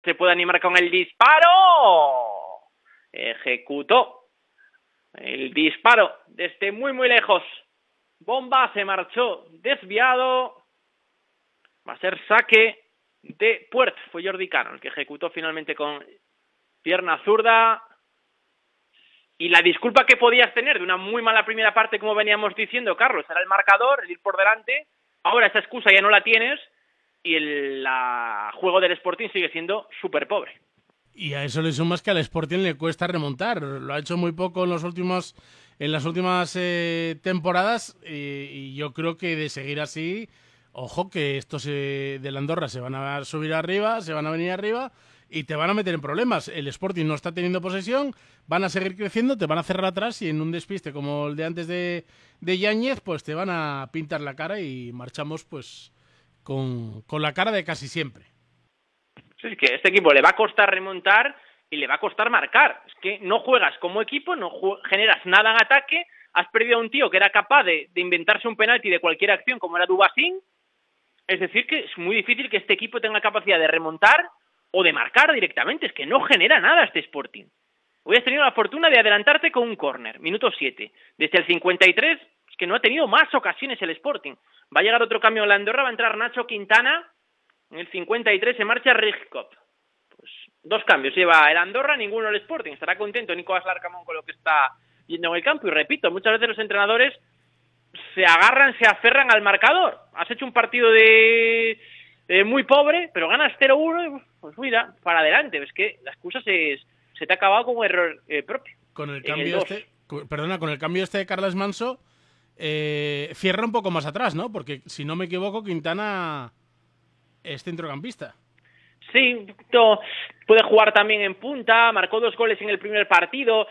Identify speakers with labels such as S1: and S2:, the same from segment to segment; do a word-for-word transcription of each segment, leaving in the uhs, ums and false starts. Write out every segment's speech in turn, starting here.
S1: se puede animar con el disparo. Ejecutó el disparo desde muy muy lejos. Bomba se marchó desviado. Va a ser saque de puerta. Fue Jordi Cano el que ejecutó finalmente con pierna zurda. Y la disculpa que podías tener de una muy mala primera parte, como veníamos diciendo, Carlos, era el marcador, el ir por delante. Ahora esa excusa ya no la tienes y el la, juego del Sporting sigue siendo súper pobre.
S2: Y a eso le sumas que al Sporting le cuesta remontar. Lo ha hecho muy poco en los últimos, en las últimas eh, temporadas y, y yo creo que de seguir así, ojo que estos eh, del Andorra se van a subir arriba, se van a venir arriba y te van a meter en problemas. El Sporting no está teniendo posesión, van a seguir creciendo, te van a cerrar atrás y en un despiste como el de antes de, de Yáñez, pues te van a pintar la cara y marchamos pues con, con la cara de casi siempre.
S1: Sí, es que a este equipo le va a costar remontar y le va a costar marcar. Es que no juegas como equipo, no generas nada en ataque, has perdido a un tío que era capaz de, de inventarse un penalti de cualquier acción como era Dubasín. Es decir, que es muy difícil que este equipo tenga capacidad de remontar o de marcar directamente. Es que no genera nada este Sporting. Hoy has tenido la fortuna de adelantarte con un córner, minuto siete. Desde el cincuenta y tres, es que no ha tenido más ocasiones el Sporting. Va a llegar otro cambio en la Andorra, va a entrar Nacho Quintana. En el cincuenta y tres se marcha Rijkop. Pues dos cambios lleva el Andorra, ninguno el Sporting. Estará contento Nicolás Larcamón con lo que está yendo en el campo. Y repito, muchas veces los entrenadores se agarran, se aferran al marcador. Has hecho un partido de eh, muy pobre, pero ganas cero uno, pues mira, para adelante. Es que la excusa se, se te ha acabado con un error eh, propio.
S2: Con el cambio el este, perdona, con el cambio este de Carles Manso, eh, cierra un poco más atrás, ¿no? Porque si no me equivoco, Quintana es centrocampista.
S1: Sí, puede jugar también en punta, marcó dos goles en el primer partido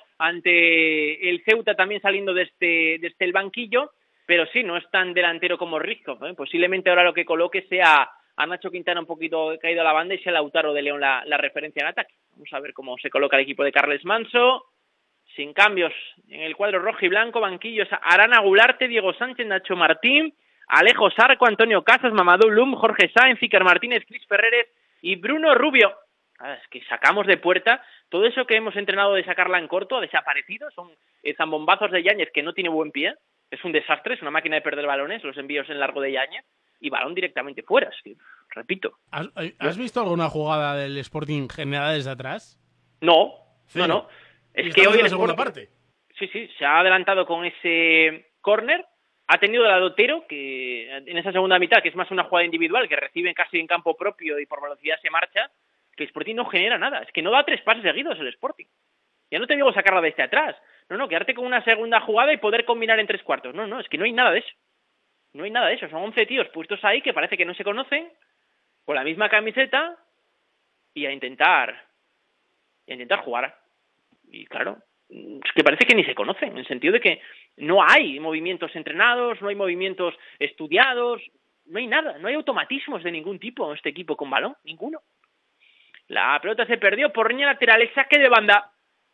S1: ante el Ceuta también saliendo desde, desde el banquillo, pero sí, no es tan delantero como Rizkov, ¿eh? Posiblemente ahora lo que coloque sea a Nacho Quintana un poquito caído a la banda y sea Lautaro de León la, la referencia en ataque. Vamos a ver cómo se coloca el equipo de Carles Manso, sin cambios en el cuadro rojo y blanco, banquillos Arana Gularte, Diego Sánchez, Nacho Martín, Alejo Sarco, Antonio Casas, Mamadou Lum, Jorge Sáenz, Iker Martínez, Cris Ferreres y Bruno Rubio. Ah, es que sacamos de puerta todo eso que hemos entrenado de sacarla en corto, ha desaparecido. Son eh, zambombazos de Yáñez que no tiene buen pie. Es un desastre, es una máquina de perder balones, los envíos en largo de Yáñez y balón directamente fuera. Es que, repito.
S2: ¿Has, ¿has visto alguna jugada del Sporting generada desde atrás?
S1: No,
S2: Cero.
S1: no, no. Es
S2: ¿Y
S1: que hoy
S2: en
S1: el
S2: la segunda
S1: Sporting,
S2: parte?
S1: Sí, sí, se ha adelantado con ese córner. Ha tenido la Otero, que en esa segunda mitad, que es más una jugada individual, que recibe casi en campo propio y por velocidad se marcha, que el Sporting no genera nada. Es que no da tres pases seguidos el Sporting. Ya no te digo sacarla desde atrás. No, no, quedarte con una segunda jugada y poder combinar en tres cuartos. No, no, es que no hay nada de eso. No hay nada de eso. Son once tíos puestos ahí que parece que no se conocen, con la misma camiseta, y a intentar, y a intentar jugar. Y claro, es que parece que ni se conocen, en el sentido de que no hay movimientos entrenados, no hay movimientos estudiados, no hay nada, no hay automatismos de ningún tipo en este equipo con balón, ninguno. La pelota se perdió por riña lateral, el saque de banda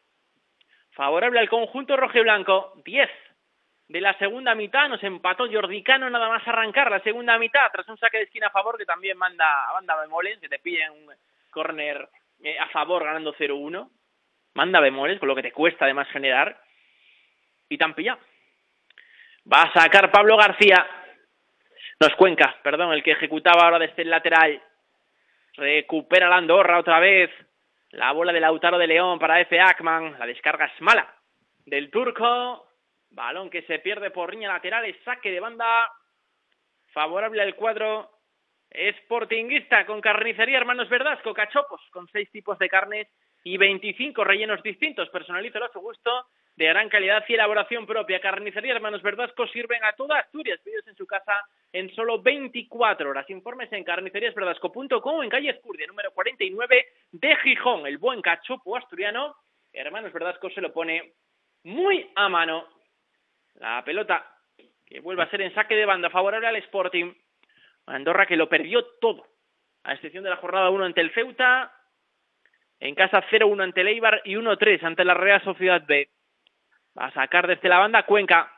S1: favorable al conjunto rojiblanco. Diez de la segunda mitad, nos empató Jordi Cano nada más arrancar la segunda mitad, tras un saque de esquina a favor que también manda manda Bemoles, que te pilla un córner eh, a favor ganando cero uno. Manda Bemoles, con lo que te cuesta además generar, y tan pillado. Va a sacar Pablo García. No es Cuenca, perdón, el que ejecutaba ahora desde el lateral. Recupera la Andorra otra vez. La bola de Lautaro de León para F. Ackman. La descarga es mala del turco. Balón que se pierde por riña lateral. Es saque de banda favorable al cuadro sportinguista, con Carnicería Hermanos Verdasco. Cachopos con seis tipos de carnes y veinticinco rellenos distintos. Personalízalo a su gusto, de gran calidad y elaboración propia. Carnicería Hermanos Verdasco sirven a toda Asturias. Pedidos en su casa en solo veinticuatro horas. Informes en carnicerías verdasco punto com o en calle Escurdia, número cuarenta y nueve de Gijón. El buen cachopo asturiano, Hermanos Verdasco se lo pone muy a mano. La pelota que vuelve a ser en saque de banda favorable al Sporting. Andorra que lo perdió todo, a excepción de la jornada uno ante el Ceuta. En casa cero uno ante el Eibar y uno tres ante la Real Sociedad B. Va a sacar desde la banda Cuenca.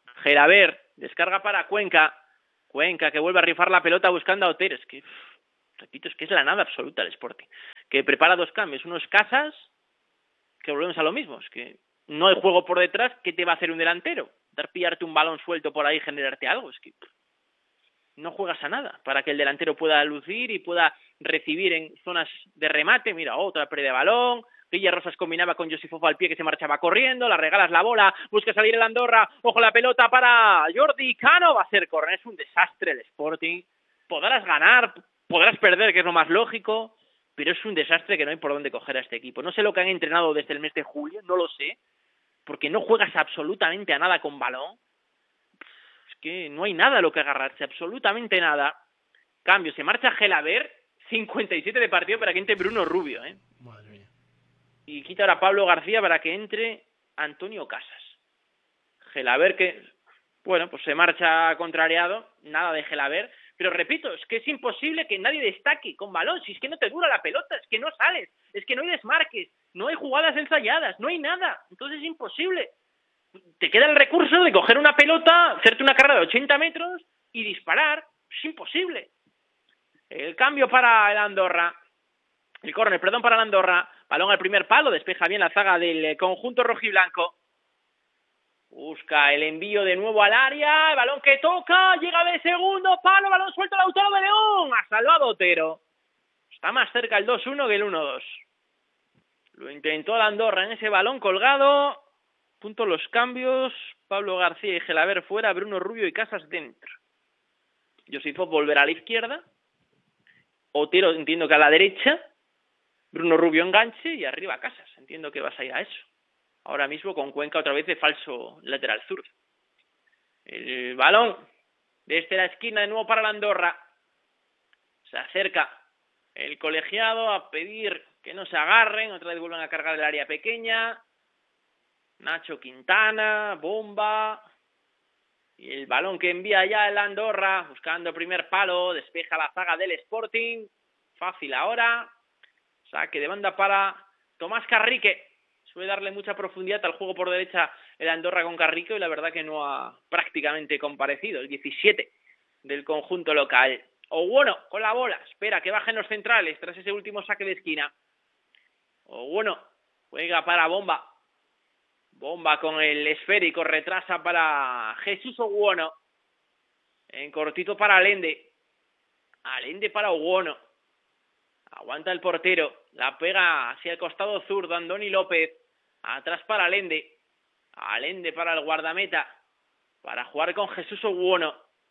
S1: Geraber, descarga para Cuenca. Cuenca que vuelve a rifar la pelota buscando a Otero. Es que uff, Repito, es que es la nada absoluta el Sporting. Que prepara dos cambios, unos Casas, que volvemos a lo mismo, es que no hay juego por detrás, ¿qué te va a hacer un delantero? Dar pillarte un balón suelto por ahí y generarte algo, es que no juegas a nada para que el delantero pueda lucir y pueda recibir en zonas de remate. Mira, otra pérdida de balón. Guille Rosas combinaba con Josifov al pie que se marchaba corriendo, la regalas la bola, busca salir el Andorra, ojo la pelota para Jordi Cano, va a ser córner, es un desastre el Sporting. Podrás ganar, podrás perder, que es lo más lógico, pero es un desastre que no hay por dónde coger a este equipo. No sé lo que han entrenado desde el mes de julio, no lo sé, porque no juegas absolutamente a nada con balón. Es que no hay nada a lo que agarrarse, absolutamente nada. Cambio, se marcha Gelaber, cincuenta y siete de partido para que entre Bruno Rubio, ¿eh?
S2: Madre mía.
S1: Y quita ahora Pablo García para que entre Antonio Casas. Gelaber que, bueno, pues se marcha contrariado, nada de Gelaber, pero repito, es que es imposible que nadie destaque con balón, si es que no te dura la pelota, es que no sales, es que no hay desmarques, no hay jugadas ensayadas, no hay nada, entonces es imposible. Te queda el recurso de coger una pelota, hacerte una carrera de ochenta metros y disparar, es imposible. El cambio para el Andorra, el córner, perdón, para el Andorra, balón al primer palo, despeja bien la zaga del conjunto rojiblanco. Busca el envío de nuevo al área, el balón que toca, llega de segundo palo, balón suelto Lautaro de León, ha salvado Otero. Está más cerca el dos uno que el uno dos. Lo intentó el Andorra en ese balón colgado. Punto los cambios, Pablo García y Gelaber fuera, Bruno Rubio y Casas dentro. Josifov volverá a la izquierda, Otero entiendo que a la derecha, Bruno Rubio enganche y arriba Casas. Entiendo que vas a ir a eso. Ahora mismo con Cuenca otra vez de falso lateral zurdo. El balón desde la esquina de nuevo para la Andorra. Se acerca el colegiado a pedir que no se agarren. Otra vez vuelven a cargar el área pequeña. Nacho Quintana, bomba. Y el balón que envía ya el Andorra, buscando el primer palo, despeja la zaga del Sporting. Fácil ahora. Saque de banda para Tomás Carrique. Suele darle mucha profundidad al juego por derecha el Andorra con Carrique y la verdad que no ha prácticamente comparecido. El diecisiete del conjunto local. O bueno, con la bola. Espera que bajen los centrales tras ese último saque de esquina. O bueno, juega para Bomba. Bomba con el esférico, retrasa para Jesús Oguono. En cortito para Allende. Allende para Oguono. Aguanta el portero. La pega hacia el costado zurdo Andoni López. Atrás para Allende. Allende para el guardameta. Para jugar con Jesús Oguono.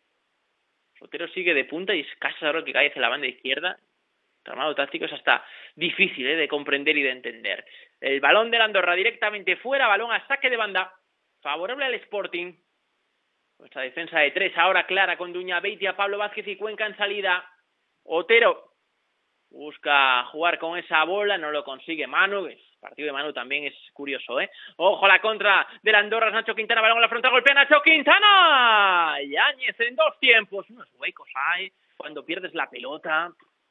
S1: Sotero sigue de punta y es casi ahora que cae hacia la banda izquierda. El armado táctico es hasta difícil ¿eh? de comprender y de entender. El balón de la Andorra directamente fuera, balón a saque de banda, favorable al Sporting. Nuestra defensa de tres ahora clara con Duña Beitia, Pablo Vázquez y Cuenca en salida. Otero busca jugar con esa bola, no lo consigue Manu. El partido de Manu también es curioso, ¿eh? Ojo la contra del Andorra, Nacho Quintana, balón a la frontal, golpea Nacho Quintana. Yáñez en dos tiempos, unos huecos hay cuando pierdes la pelota.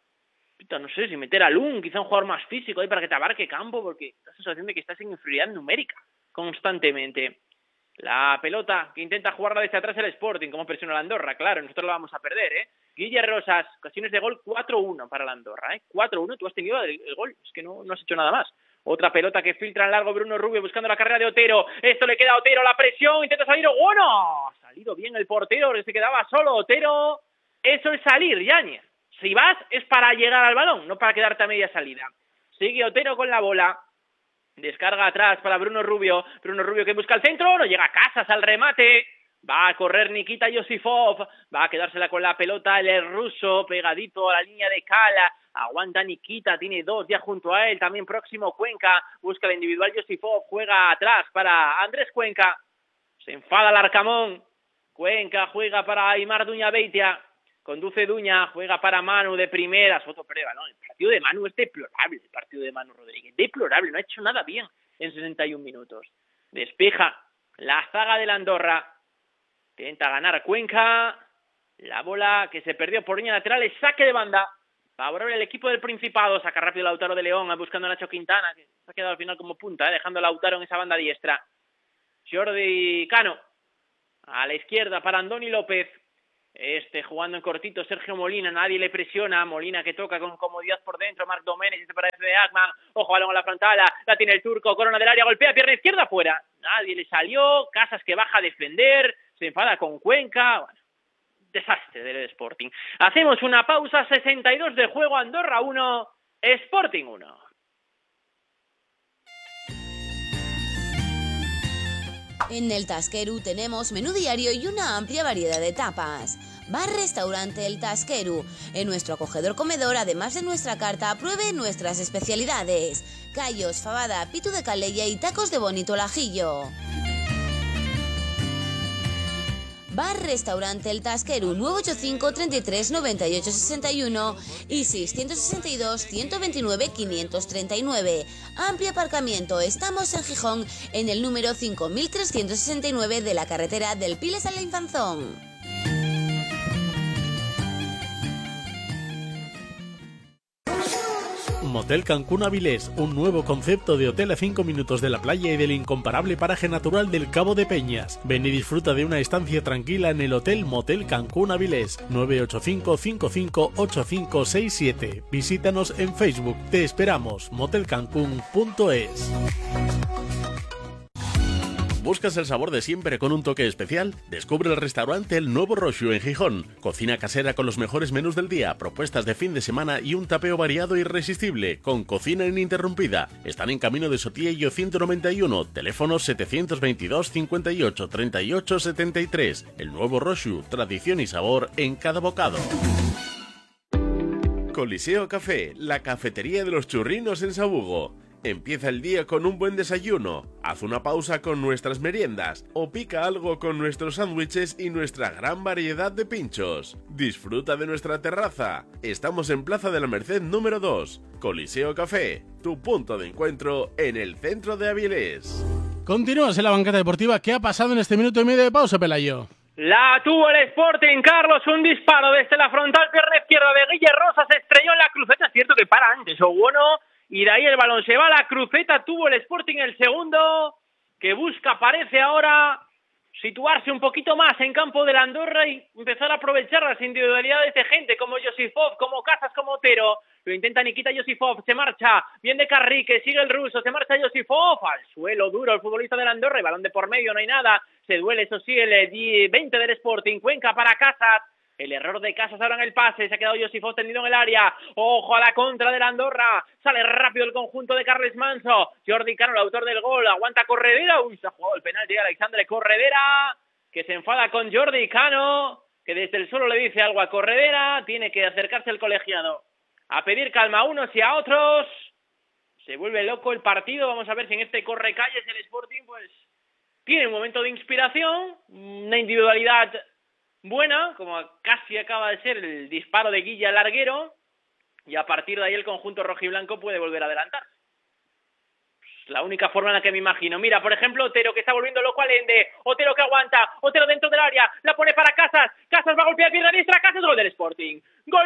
S1: No sé si meter a Lun, quizá un jugador más físico ahí para que te abarque campo, porque da la sensación de que estás en inferioridad numérica constantemente. La pelota que intenta jugarla desde atrás el Sporting, como presiona la Andorra, claro, nosotros la vamos a perder, ¿eh? Guille Rosas, ocasiones de gol cuatro uno para la Andorra, ¿eh? cuatro uno, tú has tenido el, el gol, es que no, no has hecho nada más. Otra pelota que filtra en largo Bruno Rubio buscando la carrera de Otero. Esto le queda a Otero, la presión, intenta salir, bueno, ha salido bien el portero, que se quedaba solo Otero. Eso es salir, Yáñez. Si vas es para llegar al balón, no para quedarte a media salida. Sigue Otero con la bola. Descarga atrás para Bruno Rubio. Bruno Rubio que busca el centro. No llega a Casas al remate. Va a correr Nikita Josifov. Va a quedársela con la pelota el ruso. Pegadito a la línea de Cala. Aguanta Nikita. Tiene dos ya junto a él. También próximo Cuenca. Busca el individual Josifov. Juega atrás para Andrés Cuenca. Se enfada el Arcamón. Cuenca juega para Aimar Duña Beitia. Conduce Duña, juega para Manu de primeras, otro prueba, ¿no? El partido de Manu es deplorable, el partido de Manu Rodríguez, deplorable, no ha hecho nada bien en sesenta y un minutos. Despeja la zaga de la Andorra, intenta ganar Cuenca, la bola que se perdió por línea lateral, es saque de banda, favorable al equipo del Principado, saca rápido Lautaro de León, buscando a Nacho Quintana, que se ha quedado al final como punta, ¿eh? Dejando a Lautaro en esa banda diestra. Jordi Cano, a la izquierda para Andoni López. Este jugando en cortito, Sergio Molina, nadie le presiona, Molina que toca con comodidad por dentro, Marc Domenech, este parece de Agman, ojo, balón a la frontal, la, la tiene el turco, corona del área, golpea, pierna izquierda, fuera, nadie le salió, Casas que baja a defender, se enfada con Cuenca, bueno, desastre del Sporting. Hacemos una pausa, sesenta y dos de juego, Andorra uno, Sporting uno.
S3: En el Tasqueru tenemos menú diario y una amplia variedad de tapas. Bar-restaurante El Tasqueru. En nuestro acogedor comedor, además de nuestra carta, pruebe nuestras especialidades: callos, fabada, pitu de calella y tacos de bonito al ajillo. Bar-restaurante El Tasqueru, nueve ocho cinco, treinta y tres, noventa y ocho, sesenta y uno y seiscientos sesenta y dos, ciento veintinueve, quinientos treinta y nueve. Amplio aparcamiento. Estamos en Gijón, en el número cinco mil trescientos sesenta y nueve de la carretera del Piles a la Infanzón.
S4: Motel Cancún Avilés, un nuevo concepto de hotel a cinco minutos de la playa y del incomparable paraje natural del Cabo de Peñas. Ven y disfruta de una estancia tranquila en el Hotel Motel Cancún Avilés, nueve ocho cinco, cinco cinco ocho cinco seis siete. Visítanos en Facebook. Te esperamos. motel cancún punto es. ¿Buscas el sabor de siempre con un toque especial? Descubre el restaurante El Nuevo Roxu en Gijón. Cocina casera con los mejores menús del día, propuestas de fin de semana y un tapeo variado e irresistible, con cocina ininterrumpida. Están en camino de Sotillo ciento noventa y uno, teléfono setecientos veintidós, cincuenta y ocho, treinta y ocho, setenta y tres. El Nuevo Roxu, tradición y sabor en cada bocado. Coliseo Café, la cafetería de los churrinos en Sabugo. Empieza el día con un buen desayuno, haz una pausa con nuestras meriendas o pica algo con nuestros sándwiches y nuestra gran variedad de pinchos. Disfruta de nuestra terraza. Estamos en Plaza de la Merced número dos. Coliseo Café, tu punto de encuentro en el centro de Avilés.
S2: Continúas en la banqueta deportiva. ¿Qué ha pasado en este minuto y medio de pausa, Pelayo?
S1: La tuvo el Sporting, Carlos, un disparo desde la frontal, pierna izquierda de Guille Rosa, se estrelló en la cruceta, es cierto que para antes, o bueno... Y de ahí el balón se va a la cruceta, tuvo el Sporting el segundo, que busca, parece ahora, situarse un poquito más en campo de la Andorra y empezar a aprovechar las individualidades de gente como Josifov, como Casas, como Otero. Lo intenta Nikita Josifov, se marcha, bien de Carrique, sigue el ruso, se marcha Josifov, al suelo duro el futbolista de la Andorra, y balón de por medio, no hay nada, se duele, eso sí, el veinte del Sporting, Cuenca para Casas. El error de Casas ahora en el pase, se ha quedado Josifov tendido en el área, ojo a la contra de la Andorra, sale rápido el conjunto de Carles Manso, Jordi Cano, el autor del gol, aguanta Corredera, uy, se ha jugado el penalti de Alexandre Corredera, que se enfada con Jordi Cano, que desde el suelo le dice algo a Corredera, tiene que acercarse el colegiado a pedir calma a unos y a otros, se vuelve loco el partido, vamos a ver si en este correcalles el Sporting pues tiene un momento de inspiración, una individualidad buena, como casi acaba de ser el disparo de Guilla Larguero, y a partir de ahí el conjunto rojiblanco puede volver a adelantar. Pues la única forma en la que me imagino. Mira, por ejemplo, Otero, que está volviendo loco a Lende, Otero que aguanta, Otero dentro del área, la pone para Casas, Casas va a golpear pierna diestra, Casas, gol del Sporting. ¡Gol!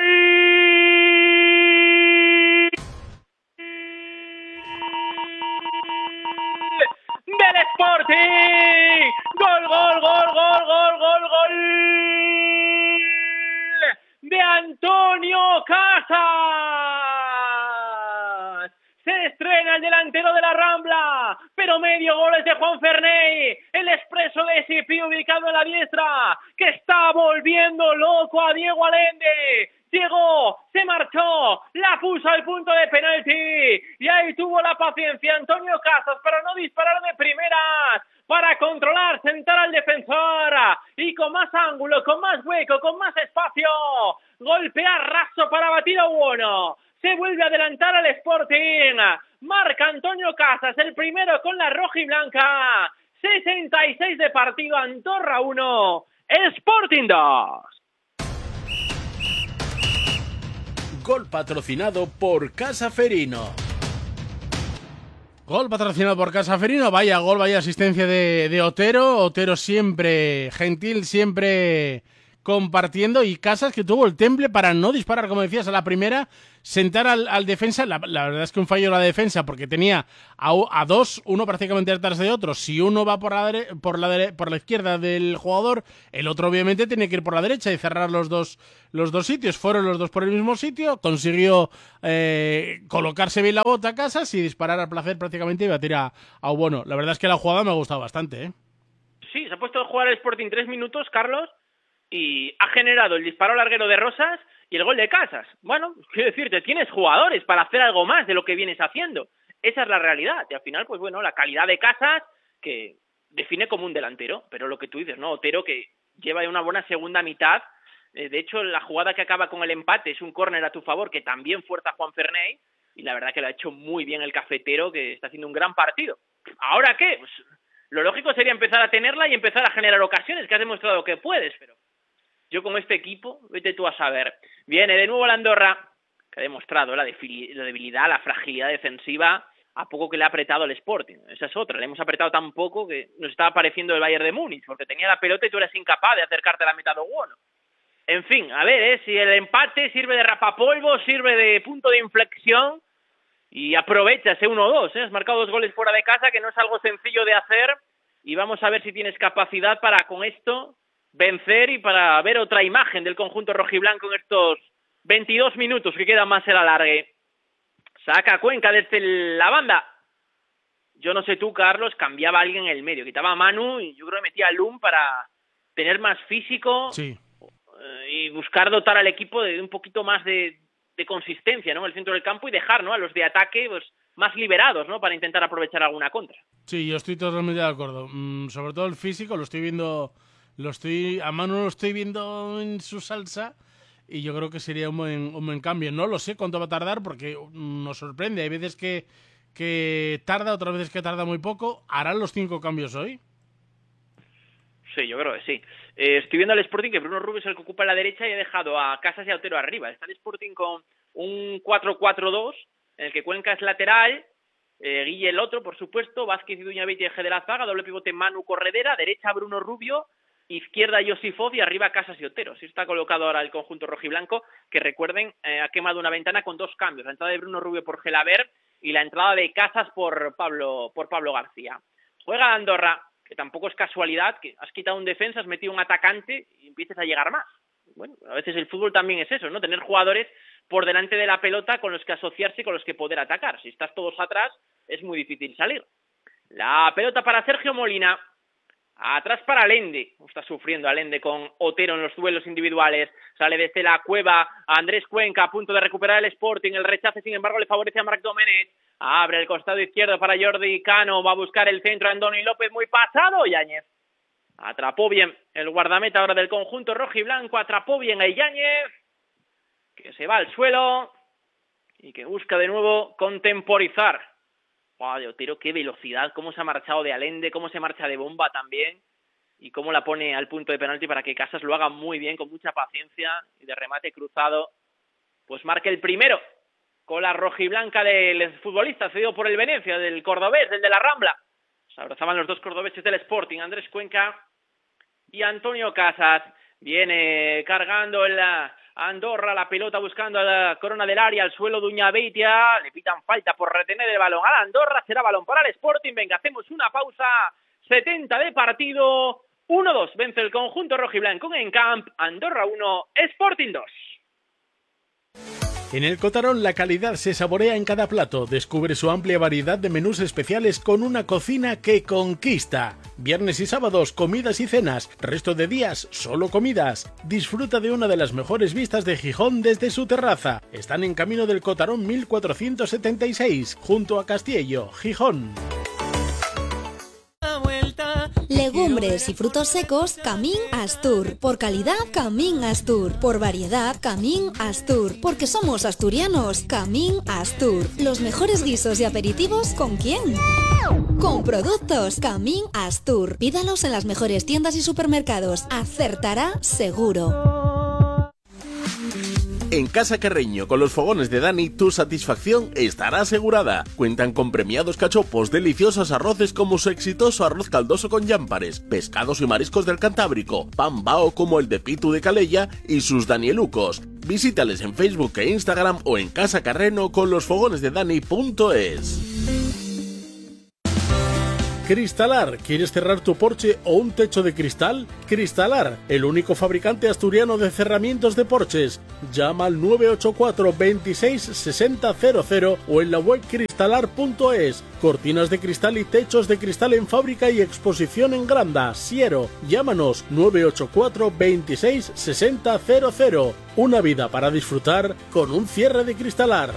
S1: ¡Del Sporting! ¡Gol, gol, gol, gol, gol, gol, gol! ¡De Antonio Casas! Se estrena el delantero de la Rambla, pero medio gol es de Juan Ferney, el expreso de S P ubicado en la diestra, que está volviendo loco a Diego Allende. Llegó, se marchó, la puso al punto de penalti y ahí tuvo la paciencia Antonio Casas para no disparar de primeras, para controlar, sentar al defensor y con más ángulo, con más hueco, con más espacio, golpear raso para batir a uno. Se vuelve a adelantar al Sporting, marca Antonio Casas, el primero con la roja y blanca, sesenta y seis de partido, Andorra uno, Sporting dos.
S4: Gol patrocinado por Casa Ferino.
S2: Gol patrocinado por Casa Ferino. Vaya gol, vaya asistencia de, de Otero. Otero siempre gentil, siempre compartiendo, y Casas, que tuvo el temple para no disparar, como decías, a la primera, sentar al, al defensa. La, la verdad es que un fallo la defensa, porque tenía a, a dos, uno prácticamente detrás de otro. Si uno va por la, dere- por, la dere- por la izquierda del jugador, el otro obviamente tiene que ir por la derecha y cerrar los dos, los dos sitios. Fueron los dos por el mismo sitio, consiguió eh, colocarse bien la bota a Casas y disparar al placer prácticamente y batir a, a Obono. La verdad es que la jugada me ha gustado bastante, ¿eh?
S1: Sí, se ha puesto a jugar el Sporting tres minutos, Carlos, y ha generado el disparo larguero de Rosas y el gol de Casas. Bueno, quiero decirte, tienes jugadores para hacer algo más de lo que vienes haciendo. Esa es la realidad. Y al final, pues bueno, la calidad de Casas, que define como un delantero, pero lo que tú dices, ¿no? Otero, que lleva una buena segunda mitad. Eh, de hecho, la jugada que acaba con el empate es un córner a tu favor, que también fuerza a Juan Ferney, y la verdad que lo ha hecho muy bien el cafetero, que está haciendo un gran partido. ¿Ahora qué? Pues lo lógico sería empezar a tenerla y empezar a generar ocasiones, que has demostrado que puedes, pero yo con este equipo, vete tú a saber. Viene de nuevo la Andorra, que ha demostrado la, defi- la debilidad, la fragilidad defensiva, a poco que le ha apretado el Sporting. Esa es otra, le hemos apretado tan poco que nos estaba pareciendo el Bayern de Múnich, porque tenía la pelota y tú eres incapaz de acercarte a la mitad de Obono. En fin, a ver, ¿eh? Si el empate sirve de rapapolvo, sirve de punto de inflexión, y aprovecha ese uno dos, ¿eh? Has marcado dos goles fuera de casa, que no es algo sencillo de hacer, y vamos a ver si tienes capacidad para con esto vencer y para ver otra imagen del conjunto rojiblanco en estos veintidós minutos que quedan más el alargue. Saca Cuenca desde la banda. Yo no sé tú, Carlos, cambiaba a alguien en el medio, quitaba a Manu y yo creo que metía a Lum para tener más físico,
S2: Sí.
S1: eh, y buscar dotar al equipo de un poquito más de, de consistencia, ¿no?, en el centro del campo, y dejar, ¿no?, a los de ataque pues más liberados, ¿no?, para intentar aprovechar alguna contra.
S2: Sí, yo estoy totalmente de acuerdo. Mm, sobre todo el físico, lo estoy viendo, lo estoy a Manu lo estoy viendo en su salsa, y yo creo que sería un buen, un buen cambio. No lo sé cuánto va a tardar, porque mm, nos sorprende. Hay veces que, que tarda, otras veces que tarda muy poco. ¿Harán los cinco cambios hoy?
S1: Sí, yo creo que sí. Eh, estoy viendo al Sporting que Bruno Rubio es el que ocupa la derecha y ha dejado a Casas y a Otero arriba. Está el Sporting con un cuatro cuatro dos, en el que Cuenca es lateral, eh, Guille el otro, por supuesto, Vázquez y Duñaviti eje de la zaga, doble pivote Manu Corredera, derecha Bruno Rubio, izquierda Josifov y arriba Casas y Otero. Así está colocado ahora el conjunto rojiblanco, que recuerden, eh, ha quemado una ventana con dos cambios, la entrada de Bruno Rubio por Gelabert y la entrada de Casas por Pablo, por Pablo García. Juega Andorra, que tampoco es casualidad, que has quitado un defensa, has metido un atacante y empiezas a llegar más. Bueno, a veces el fútbol también es eso, ¿no? Tener jugadores por delante de la pelota con los que asociarse y con los que poder atacar. Si estás todos atrás, es muy difícil salir. La pelota para Sergio Molina. Atrás para Allende. Está sufriendo Allende con Otero en los duelos individuales. Sale desde la cueva a Andrés Cuenca, a punto de recuperar el Sporting. El rechace, sin embargo, le favorece a Marc Domenech. Abre el costado izquierdo para Jordi Cano. Va a buscar el centro a Andoni López. Muy pasado. Yáñez atrapó bien el guardameta ahora del conjunto rojiblanco. Atrapó bien a Yáñez, que se va al suelo y que busca de nuevo contemporizar. ¡Wow, de Otero, qué velocidad! Cómo se ha marchado de Allende, cómo se marcha de bomba también, y cómo la pone al punto de penalti para que Casas lo haga muy bien, con mucha paciencia, y de remate cruzado, pues marque el primero, con la rojiblanca del futbolista cedido por el Venecia, del cordobés, del de la Rambla. Se abrazaban los dos cordobeses del Sporting, Andrés Cuenca y Antonio Casas. Viene cargando el Andorra, la pelota buscando a la corona del área, al suelo Duñabeitia, le pitan falta por retener el balón a la Andorra, será balón para el Sporting. Venga, hacemos una pausa, setenta de partido, uno dos, vence el conjunto rojiblanco en Camp, Andorra uno, Sporting dos.
S4: En el Cotarón la calidad se saborea en cada plato. Descubre su amplia variedad de menús especiales con una cocina que conquista. Viernes y sábados, comidas y cenas. Resto de días, solo comidas. Disfruta de una de las mejores vistas de Gijón desde su terraza. Están en Camino del Cotarón mil cuatrocientos setenta y seis, junto a Castiello, Gijón.
S5: Legumbres y frutos secos, Camín Astur. Por calidad, Camín Astur. Por variedad, Camín Astur. Porque somos asturianos, Camín Astur. Los mejores guisos y aperitivos, ¿con quién? Con productos Camín Astur. Pídalos en las mejores tiendas y supermercados. Acertará seguro.
S4: En Casa Carreño, con los fogones de Dani, tu satisfacción estará asegurada. Cuentan con premiados cachopos, deliciosos arroces como su exitoso arroz caldoso con llámpares, pescados y mariscos del Cantábrico, pan bao como el de Pitu de Calella y sus danielucos. Visítales en Facebook e Instagram o en Casa Carreno con los fogones de Dani punto es.
S2: Cristalar, ¿quieres cerrar tu porche o un techo de cristal? Cristalar, el único fabricante asturiano de cerramientos de porches. Llama al nueve ocho cuatro, veintiséis, sesenta, cero cero o en la web cristalar punto es. Cortinas de cristal y techos de cristal en fábrica y exposición en Granda, Siero. Llámanos nueve ocho cuatro, veintiséis, sesenta, cero cero. Una vida para disfrutar con un cierre de Cristalar.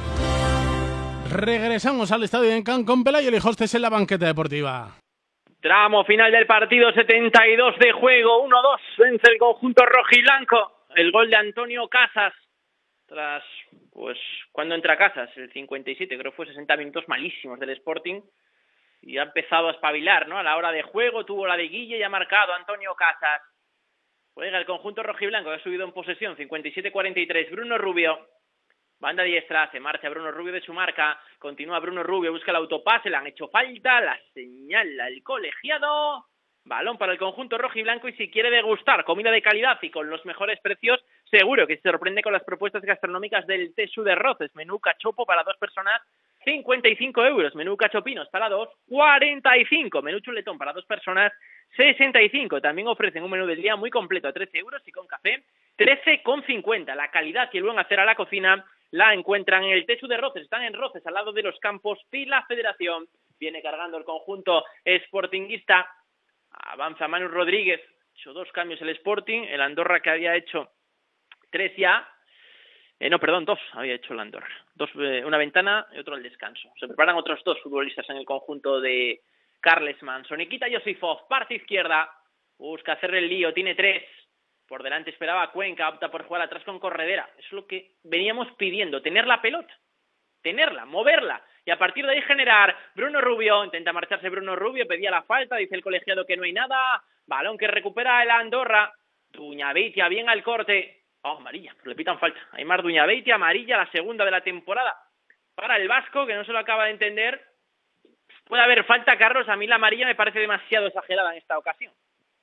S2: Regresamos al estadio de Can con Pelayo Lijostes en la banqueta deportiva.
S1: Tramo final del partido, setenta y dos de juego, uno dos, vence el conjunto rojiblanco. El gol de Antonio Casas, tras, pues, cuando entra Casas, el cincuenta y siete, creo que fue sesenta minutos malísimos del Sporting, y ha empezado a espabilar, ¿no? A la hora de juego, tuvo la de Guille y ha marcado Antonio Casas. Juega el conjunto rojiblanco, ha subido en posesión, cincuenta y siete cuarenta y tres, Bruno Rubio. Banda diestra, se marcha Bruno Rubio de su marca, continúa Bruno Rubio, busca el autopase, le han hecho falta, la señala el colegiado, balón para el conjunto rojiblanco y si quiere degustar comida de calidad y con los mejores precios, seguro que se sorprende con las propuestas gastronómicas del Tesu de Roces, menú cachopo para dos personas, cincuenta y cinco euros, menú cachopinos para dos, cuarenta y cinco, menú chuletón para dos personas, sesenta y cinco, también ofrecen un menú del día muy completo a trece euros y con café, trece con cincuenta, la calidad que luego hacer a la cocina la encuentran en el Tesu de Roces, están en Roces, al lado de los campos de la Federación. Viene cargando el conjunto sportinguista. Avanza Manu Rodríguez, hecho dos cambios el Sporting, el Andorra que había hecho tres ya. Eh, no, perdón, dos había hecho el Andorra. Dos, eh, una ventana y otro al descanso. Se preparan otros dos futbolistas en el conjunto de Carles Manso. Nikita Yosifov, parte izquierda, busca hacerle el lío, tiene tres. Por delante esperaba Cuenca, opta por jugar atrás con Corredera. Es lo que veníamos pidiendo, tener la pelota, tenerla, moverla. Y a partir de ahí generar. Bruno Rubio, intenta marcharse Bruno Rubio, pedía la falta, dice el colegiado que no hay nada. Balón que recupera el Andorra. Duñabeitia, bien al corte. Oh, amarilla, le pitan falta. Aimar Duñabeitia, amarilla, la segunda de la temporada. Para el vasco, que no se lo acaba de entender. Puede haber falta, Carlos. A mí la amarilla me parece demasiado exagerada en esta ocasión.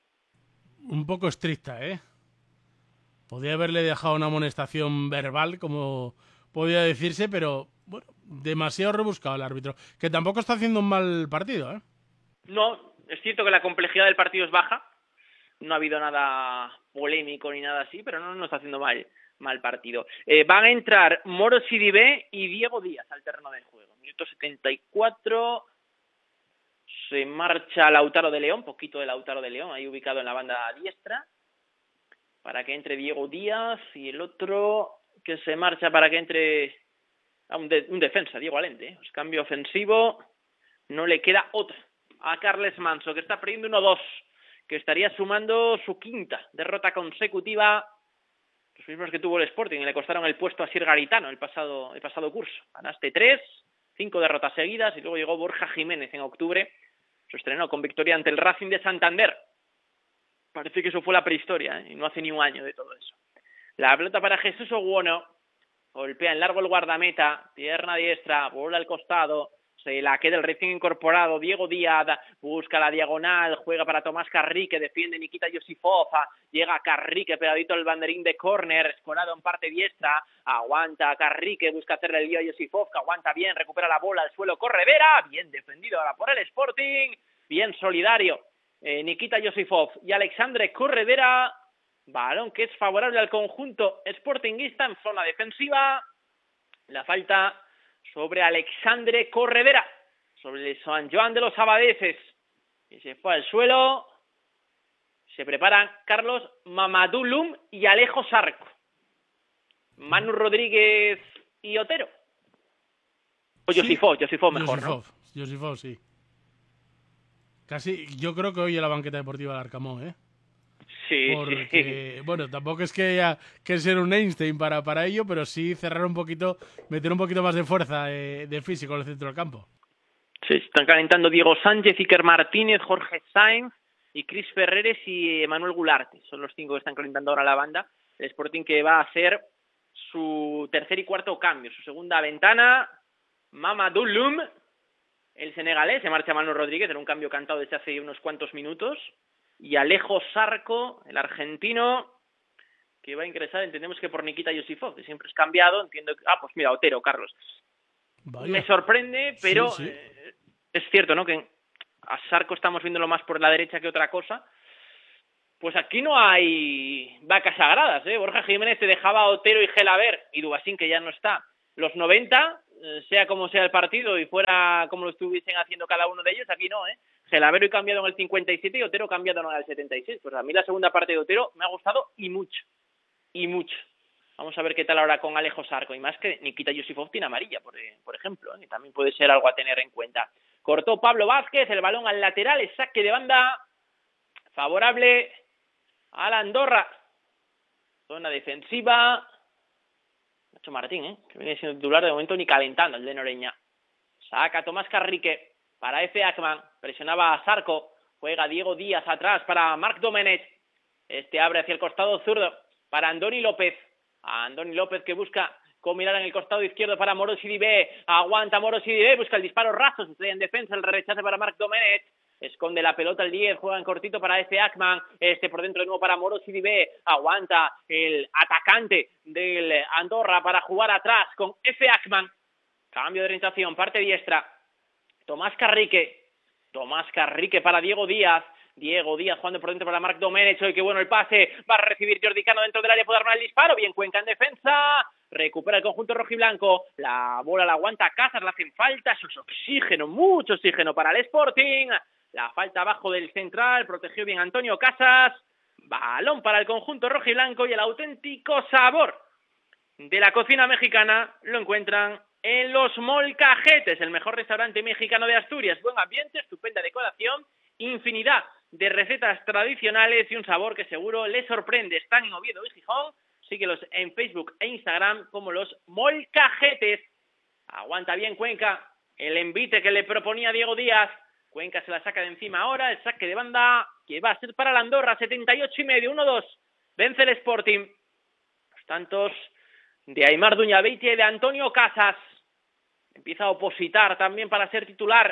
S2: Un poco estricta, ¿eh? Podría haberle dejado una amonestación verbal, como podía decirse, pero bueno, demasiado rebuscado el árbitro, que tampoco está haciendo un mal partido, ¿eh?
S1: No, es cierto que la complejidad del partido es baja, no ha habido nada polémico ni nada así, pero no, no está haciendo mal, mal partido. Eh, van a entrar Moro Sidibé y Diego Díaz al terreno del juego. Minuto setenta y cuatro, se marcha Lautaro de León, poquito de Lautaro de León, ahí ubicado en la banda diestra, para que entre Diego Díaz, y el otro que se marcha para que entre a un, de, un defensa, Diego Alente. ¿eh? Pues cambio ofensivo, no le queda otra a Carles Manso, que está perdiendo uno dos, que estaría sumando su quinta derrota consecutiva, los mismos que tuvo el Sporting, y le costaron el puesto a Sir Garitano el pasado, el pasado curso. Ganaste tres, cinco derrotas seguidas, y luego llegó Borja Jiménez en octubre, se estrenó con victoria ante el Racing de Santander. Parece que eso fue la prehistoria, ¿eh? Y no hace ni un año de todo eso. La pelota para Jesús Oguono. Golpea en largo el guardameta. Pierna diestra. Bola al costado. Se la queda el recién incorporado Diego Díaz. Busca la diagonal. Juega para Tomás Carrique. Defiende Nikita Yosifov. Llega Carrique pegadito al banderín de córner. Escorado en parte diestra. Aguanta Carrique. Busca hacerle el lío a Yosifov. Que aguanta bien. Recupera la bola al suelo. Corredera. Bien defendido ahora por el Sporting. Bien solidario. Eh, Nikita Yosifov y Alexandre Corredera, balón que es favorable al conjunto sportinguista en zona defensiva. La falta sobre Alexandre Corredera, sobre San Joan de los Abadeses, y se fue al suelo. Se preparan Carlos Mamadou y Alejo Sarco, Manu Rodríguez y Otero. O sí. Yosifov, Yosifov mejor,
S2: Yosifov,
S1: ¿no?
S2: Yosifov, sí. Casi, yo creo que hoy en la banqueta deportiva de Arcamón, ¿eh?
S1: Sí,
S2: Porque,
S1: sí.
S2: Bueno, tampoco es que haya que ser un Einstein para, para ello, pero sí cerrar un poquito, meter un poquito más de fuerza eh, de físico en el centro del campo.
S1: Sí, están calentando Diego Sánchez, Iker Martínez, Jorge Sainz y Cris Ferreres y Manuel Gularte. Son los cinco que están calentando ahora la banda. El Sporting que va a hacer su tercer y cuarto cambio, su segunda ventana. Mamadou Loum, el senegalés, se marcha Manu Rodríguez, era un cambio cantado desde hace unos cuantos minutos. Y Alejo Zarco, el argentino, que va a ingresar, entendemos que por Nikita Yusifov, que siempre es cambiado, entiendo que... Ah, pues mira, Otero, Carlos. Vaya. Me sorprende, pero sí, sí. Eh, es cierto, ¿no?, que a Zarco estamos viéndolo más por la derecha que otra cosa. Pues aquí no hay vacas sagradas, ¿eh? Borja Jiménez te dejaba a Otero y Gelaber, y Dubasín, que ya no está, los noventa, eh, sea como sea el partido, y fuera como lo estuviesen haciendo cada uno de ellos, aquí no, ¿eh? Gelaber hoy cambiado en el cincuenta y siete y Otero cambiado en el setenta y seis. Pues a mí la segunda parte de Otero me ha gustado y mucho, y mucho. Vamos a ver qué tal ahora con Alejo Zarco, y más que Nikita Yusifov tiene amarilla, por, por ejemplo, ¿eh? Que también puede ser algo a tener en cuenta. Cortó Pablo Vázquez, el balón al lateral, el saque de banda favorable a la Andorra. Zona defensiva. Nacho Martín, ¿eh? Que viene siendo titular de momento ni calentando el de Noreña. Saca Tomás Carrique para Efe Akman. Presionaba a Zarco. Juega Diego Díaz atrás para Marc Domenech. Este abre hacia el costado zurdo para Andoni López. A Andoni López que busca con mirar en el costado izquierdo para Moro Sidibé. Aguanta Moro Sidibé. Busca el disparo raso. Se estrella en defensa. El rechace para Marc Domenech. Esconde la pelota el diez, juega en cortito para Efe Akman, este por dentro de nuevo para Moro Sidibé, aguanta el atacante del Andorra para jugar atrás con Efe Akman, cambio de orientación, parte diestra, Tomás Carrique, Tomás Carrique para Diego Díaz, Diego Díaz jugando por dentro para Marc Domenech, hoy qué bueno el pase, va a recibir Jordi Cano dentro del área, puede armar el disparo, bien Cuenca en defensa, recupera el conjunto rojiblanco, la bola la aguanta Casas, le hacen falta, eso es oxígeno, mucho oxígeno para el Sporting. La falta abajo del central, protegió bien Antonio Casas, balón para el conjunto rojiblanco y el auténtico sabor de la cocina mexicana lo encuentran en Los Molcajetes, el mejor restaurante mexicano de Asturias. Buen ambiente, estupenda decoración, infinidad de recetas tradicionales y un sabor que seguro les sorprende. Están en Oviedo y Gijón, síguelos en Facebook e Instagram como Los Molcajetes. Aguanta bien Cuenca, el envite que le proponía Diego Díaz. Cuenca se la saca de encima ahora, el saque de banda que va a ser para la Andorra, setenta y ocho y medio, uno dos, vence el Sporting. Los tantos de Aimar Duñabeitia y de Antonio Casas, empieza a opositar también para ser titular,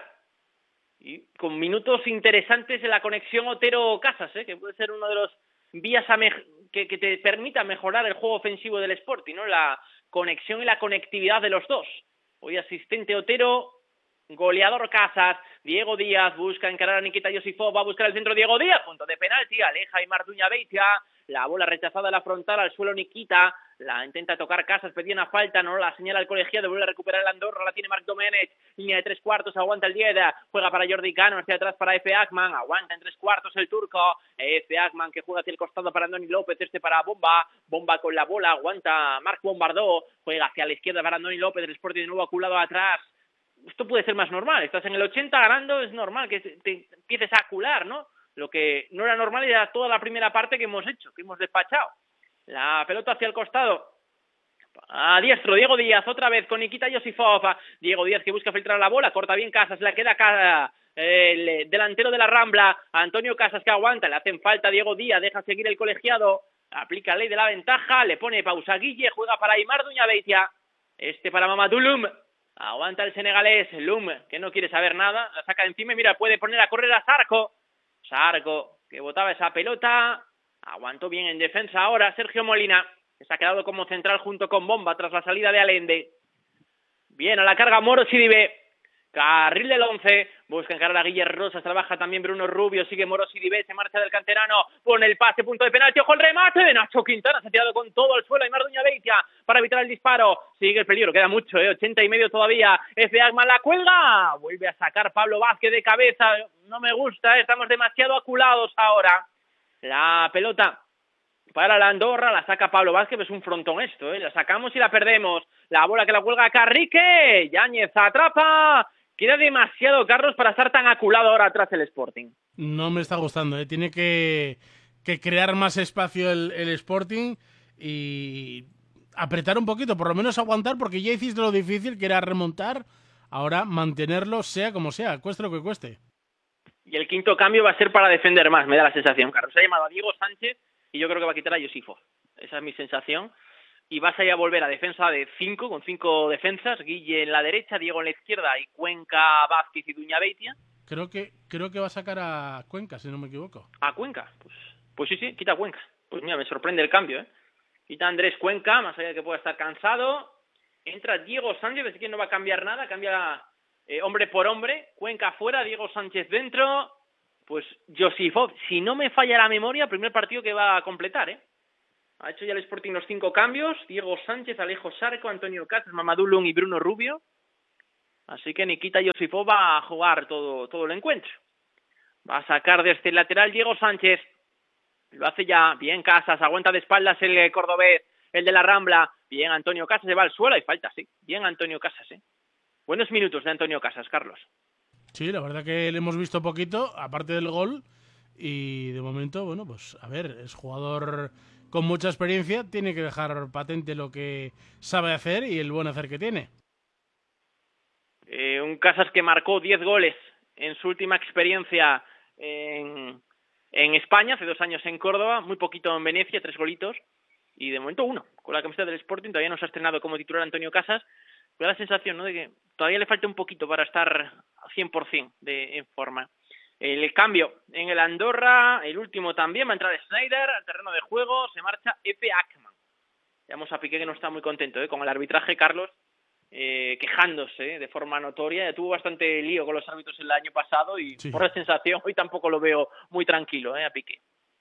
S1: y con minutos interesantes en la conexión Otero-Casas, ¿eh? Que puede ser uno de los vías a que, que te permita mejorar el juego ofensivo del Sporting, ¿no? La conexión y la conectividad de los dos. Hoy asistente Otero, goleador Casas. Diego Díaz busca encarar a Nikita Yusifov, va a buscar el centro Diego Díaz, punto de penalti, aleja Aimar Duñabeitia, la bola rechazada a la frontal, al suelo Nikita, la intenta tocar Casas, pedía una falta, no la señala el colegiado, vuelve a recuperar el Andorra, la tiene Marc Domenech, línea de tres cuartos, aguanta el diez, juega para Jordi Cano, hacia atrás para Efe Akman, aguanta en tres cuartos el turco, Efe Akman que juega hacia el costado para Andoni López, este para Bomba, Bomba con la bola, aguanta Marc Bombardó, juega hacia la izquierda para Andoni López, el Sporting de nuevo aculado atrás. Esto puede ser más normal, estás en el ochenta ganando, es normal que te empieces a acular, ¿no? Lo que no era normal era toda la primera parte que hemos hecho, que hemos despachado. La pelota hacia el costado, a diestro, Diego Díaz, otra vez con Nikita Yusifov, Diego Díaz que busca filtrar la bola, corta bien Casas, la queda cada el delantero de la Rambla, Antonio Casas que aguanta, le hacen falta a Diego Díaz, deja seguir el colegiado, aplica la ley de la ventaja, le pone pausa a Guille, juega para Aimar Duñabeitia, este para Mamadou Loum. Aguanta el senegalés, Loum, que no quiere saber nada, la saca de encima y mira, puede poner a correr a Zarco. Zarco, que botaba esa pelota, aguantó bien en defensa ahora Sergio Molina, que se ha quedado como central junto con Bomba tras la salida de Allende. Bien, a la carga Moro Sidibé, carril del once, busca encarar a Guillermo Rosas, trabaja también Bruno Rubio, sigue Moro Sidibé, se marcha del canterano, pone el pase, punto de penalti, ojo el remate de Nacho Quintana, se ha tirado con todo al suelo Aimar Duñabeitia para evitar el disparo, sigue el peligro, queda mucho, eh, ochenta y medio todavía, Efe Akman la cuelga, vuelve a sacar Pablo Vázquez de cabeza, no me gusta, eh, estamos demasiado aculados ahora, la pelota para la Andorra, la saca Pablo Vázquez, es un frontón esto, eh, la sacamos y la perdemos, la bola que la cuelga Carrique, Yáñez atrapa. Queda demasiado, Carlos, para estar tan aculado ahora atrás el Sporting.
S2: No me está gustando, ¿eh? Tiene que, que crear más espacio el, el Sporting y apretar un poquito, por lo menos aguantar, porque ya hiciste lo difícil, que era remontar, ahora mantenerlo sea como sea, cueste lo que cueste.
S1: Y el quinto cambio va a ser para defender más, me da la sensación, Carlos. Se ha llamado a Diego Sánchez y yo creo que va a quitar a Yusifov. Esa es mi sensación. y vas a ir a volver a defensa de cinco, con cinco defensas, Guille en la derecha, Diego en la izquierda y Cuenca, Vázquez y Duñabeitia.
S2: Creo que creo que va a sacar a Cuenca, si no me equivoco.
S1: ¿A Cuenca? Pues, pues sí, sí, quita a Cuenca. Pues mira, me sorprende el cambio, ¿eh? Quita a Andrés Cuenca, más allá de que pueda estar cansado. Entra Diego Sánchez, así que no va a cambiar nada, cambia eh, hombre por hombre. Cuenca fuera, Diego Sánchez dentro. Pues Josifov, si no me falla la memoria, primer partido que va a completar, ¿eh? Ha hecho ya el Sporting los cinco cambios. Diego Sánchez, Alejo Sarco, Antonio Casas, Mamadou Lung y Bruno Rubio. Así que Nikita Josifov va a jugar todo, todo el encuentro. Va a sacar desde el lateral Diego Sánchez. Lo hace ya. Bien Casas, aguanta de espaldas el cordobés, el de la Rambla. Bien Antonio Casas, se va al suelo y falta, sí. Bien Antonio Casas, ¿eh? Buenos minutos de Antonio Casas, Carlos.
S2: Sí, la verdad que le hemos visto poquito, aparte del gol. Y de momento, bueno, pues a ver, es jugador con mucha experiencia. Tiene que dejar patente lo que sabe hacer y el buen hacer que tiene.
S1: Eh, un Casas que marcó diez goles en su última experiencia en, en España, hace dos años en Córdoba, muy poquito en Venecia, tres golitos, y de momento uno, con la camiseta del Sporting. Todavía no se ha estrenado como titular Antonio Casas, pero da la sensación, ¿no?, de que todavía le falta un poquito para estar al cien por ciento de, en forma. El cambio en el Andorra, el último también, va a entrar Snyder al terreno de juego, se marcha Efe Ackman. Veamos a Piqué, que no está muy contento ¿eh? con el arbitraje, Carlos, eh, quejándose ¿eh? de forma notoria. Ya tuvo bastante lío con los árbitros el año pasado y sí, por la sensación hoy tampoco lo veo muy tranquilo ¿eh? a Piqué.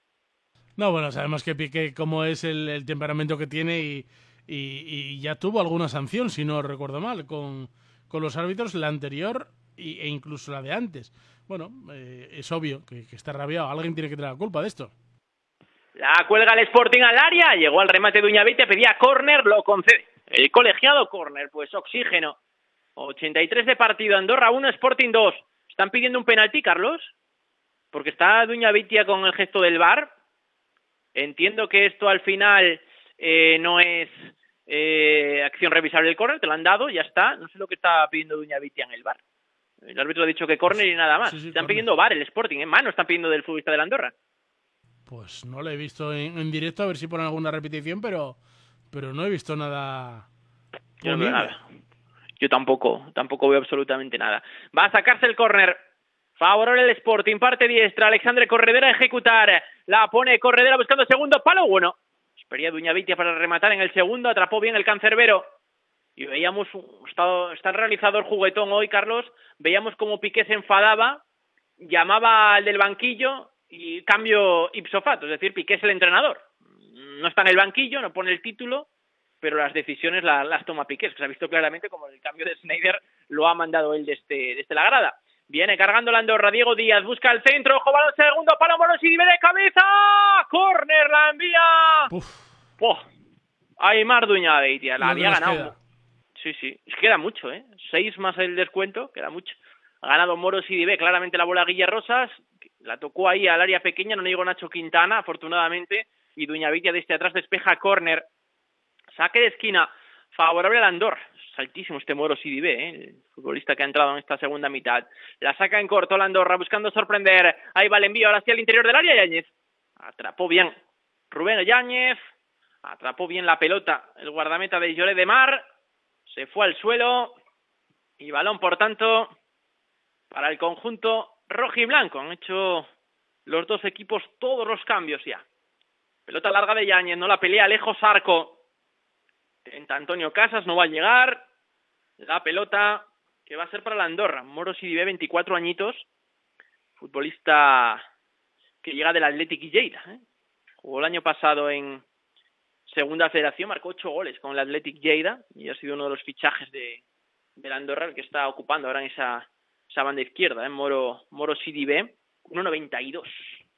S2: No, bueno, sabemos que Piqué cómo es el, el temperamento que tiene y, y, y ya tuvo alguna sanción, si no recuerdo mal, con, con los árbitros, la anterior y, e incluso la de antes. Bueno, eh, es obvio que, que está rabiado. Alguien tiene que tener la culpa de esto.
S1: La cuelga el Sporting al área, llegó al remate de Duñabeitia, pedía córner, lo concede. El colegiado córner, pues oxígeno. ochenta y tres de partido, Andorra uno, Sporting dos. ¿Están pidiendo un penalti, Carlos? Porque está Duñabeitia con el gesto del V A R. Entiendo que esto al final eh, no es eh, acción revisable del córner, te lo han dado, ya está. No sé lo que está pidiendo Duñabeitia en el V A R. El árbitro ha dicho que córner y nada más. Sí, sí, están corner. Pidiendo V A R el Sporting, en mano están pidiendo del futbolista del Andorra.
S2: Pues no lo he visto en, en directo, a ver si ponen alguna repetición, pero pero no he visto nada.
S1: Yo no veo nada. Yo tampoco, tampoco veo absolutamente nada. Va a sacarse el córner. Favorable el Sporting, parte diestra, Alexandre Corredera a ejecutar. La pone Corredera buscando el segundo palo. Bueno, espería Duñabeitia para rematar en el segundo, atrapó bien el cancerbero. Y veíamos, está, está realizado el juguetón hoy, Carlos. Veíamos como Piqué se enfadaba, llamaba al del banquillo y cambio ipso facto, es decir, Piqué es el entrenador. No está en el banquillo, no pone el título, pero las decisiones las, las toma Piqué. Se ha visto claramente como el cambio de Snyder lo ha mandado él desde, desde la grada. Viene cargando la Andorra, Diego Díaz busca el centro, ojo, balón segundo, palo Morosidibe de cabeza, córner, la envía. ¡Poh! Aimar Duñabeitia, la había ganado. Queda. Sí, sí, queda mucho, ¿eh? Seis más el descuento, queda mucho. Ha ganado Morosidibe, claramente la bola Guille Rosas, la tocó ahí al área pequeña, no le llegó Nacho Quintana, afortunadamente, y Duñabeitia desde atrás despeja córner. Saque de esquina, favorable al Andorra. Es altísimo este Morosidibe, ¿eh? El futbolista que ha entrado en esta segunda mitad. La saca en corto la Andorra, buscando sorprender. Ahí va el envío, ahora sí al interior del área, Yáñez. Atrapó bien Rubén Yáñez, atrapó bien la pelota el guardameta de Lloret de Mar. Se fue al suelo y balón, por tanto, para el conjunto rojiblanco. Han hecho los dos equipos todos los cambios ya. Pelota larga de Yáñez, no la pelea Alejo Sarco. Tenta Antonio Casas, no va a llegar. La pelota que va a ser para la Andorra. Morosidibe, veinticuatro añitos. Futbolista que llega del Athletic Lleida, ¿eh? Jugó el año pasado en Segunda Federación, marcó ocho goles con el Athletic Lleida y ha sido uno de los fichajes de, de la Andorra, el que está ocupando ahora en esa, esa banda izquierda, ¿eh? Moro, Morosidibe, uno noventa y dos.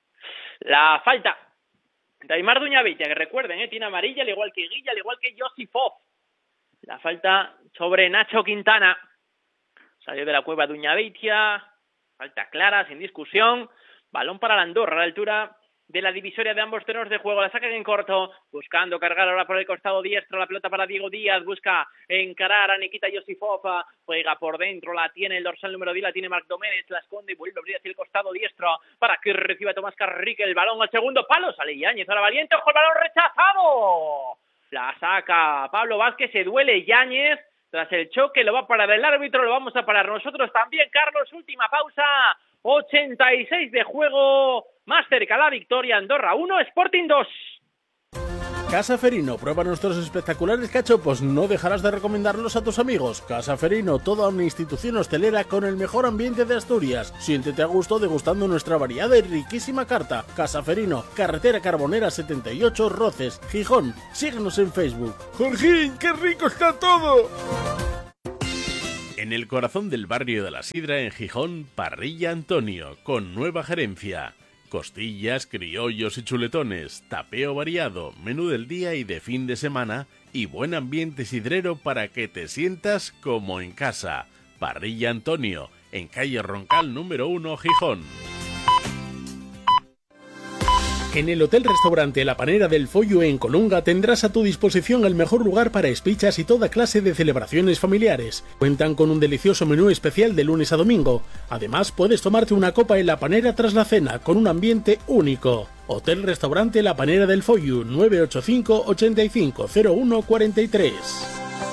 S1: La falta de Aimar Duñabeitia, que recuerden, ¿eh? Tiene amarilla, al igual que Guilla, al igual que Josifov. La falta sobre Nacho Quintana. Salió de la cueva Duñabeitia, falta clara, sin discusión. Balón para la Andorra, a la altura de la divisoria de ambos terrenos de juego. La sacan en corto, buscando cargar ahora por el costado diestro, la pelota para Diego Díaz, busca encarar a Nikita Josifov, juega por dentro, la tiene el dorsal número diez, la tiene Marc Doménez, la esconde y vuelve a abrir hacia el costado diestro para que reciba Tomás Carrique el balón al segundo palo, sale Yáñez, ahora valiente, ojo el balón rechazado, La saca Pablo Vázquez, se duele Yáñez. Tras el choque lo va a parar el árbitro, lo vamos a parar nosotros también, Carlos. Última pausa, ochenta y seis de juego. Más cerca la victoria, Andorra uno, Sporting dos.
S4: Casa Ferino, prueba nuestros espectaculares cachopos, no dejarás de recomendarlos a tus amigos. Casa Ferino, toda una institución hostelera con el mejor ambiente de Asturias. Siéntete a gusto degustando nuestra variada y riquísima carta. Casa Ferino, carretera Carbonera setenta y ocho, Roces, Gijón. Síguenos en Facebook. ¡Jorgín, qué rico está todo! En el corazón del barrio de la Sidra, en Gijón, Parrilla Antonio, con nueva gerencia. Costillas, criollos y chuletones, tapeo variado, menú del día y de fin de semana y buen ambiente sidrero para que te sientas como en casa. Parrilla Antonio, en calle Roncal número uno, Gijón. En el Hotel Restaurante La Panera del Follo en Colunga tendrás a tu disposición el mejor lugar para espichas y toda clase de celebraciones familiares. Cuentan con un delicioso menú especial de lunes a domingo. Además, puedes tomarte una copa en La Panera tras la cena, con un ambiente único. Hotel Restaurante La Panera del Follo, nueve ocho cinco, ochenta y cinco, cero uno cuarenta y tres.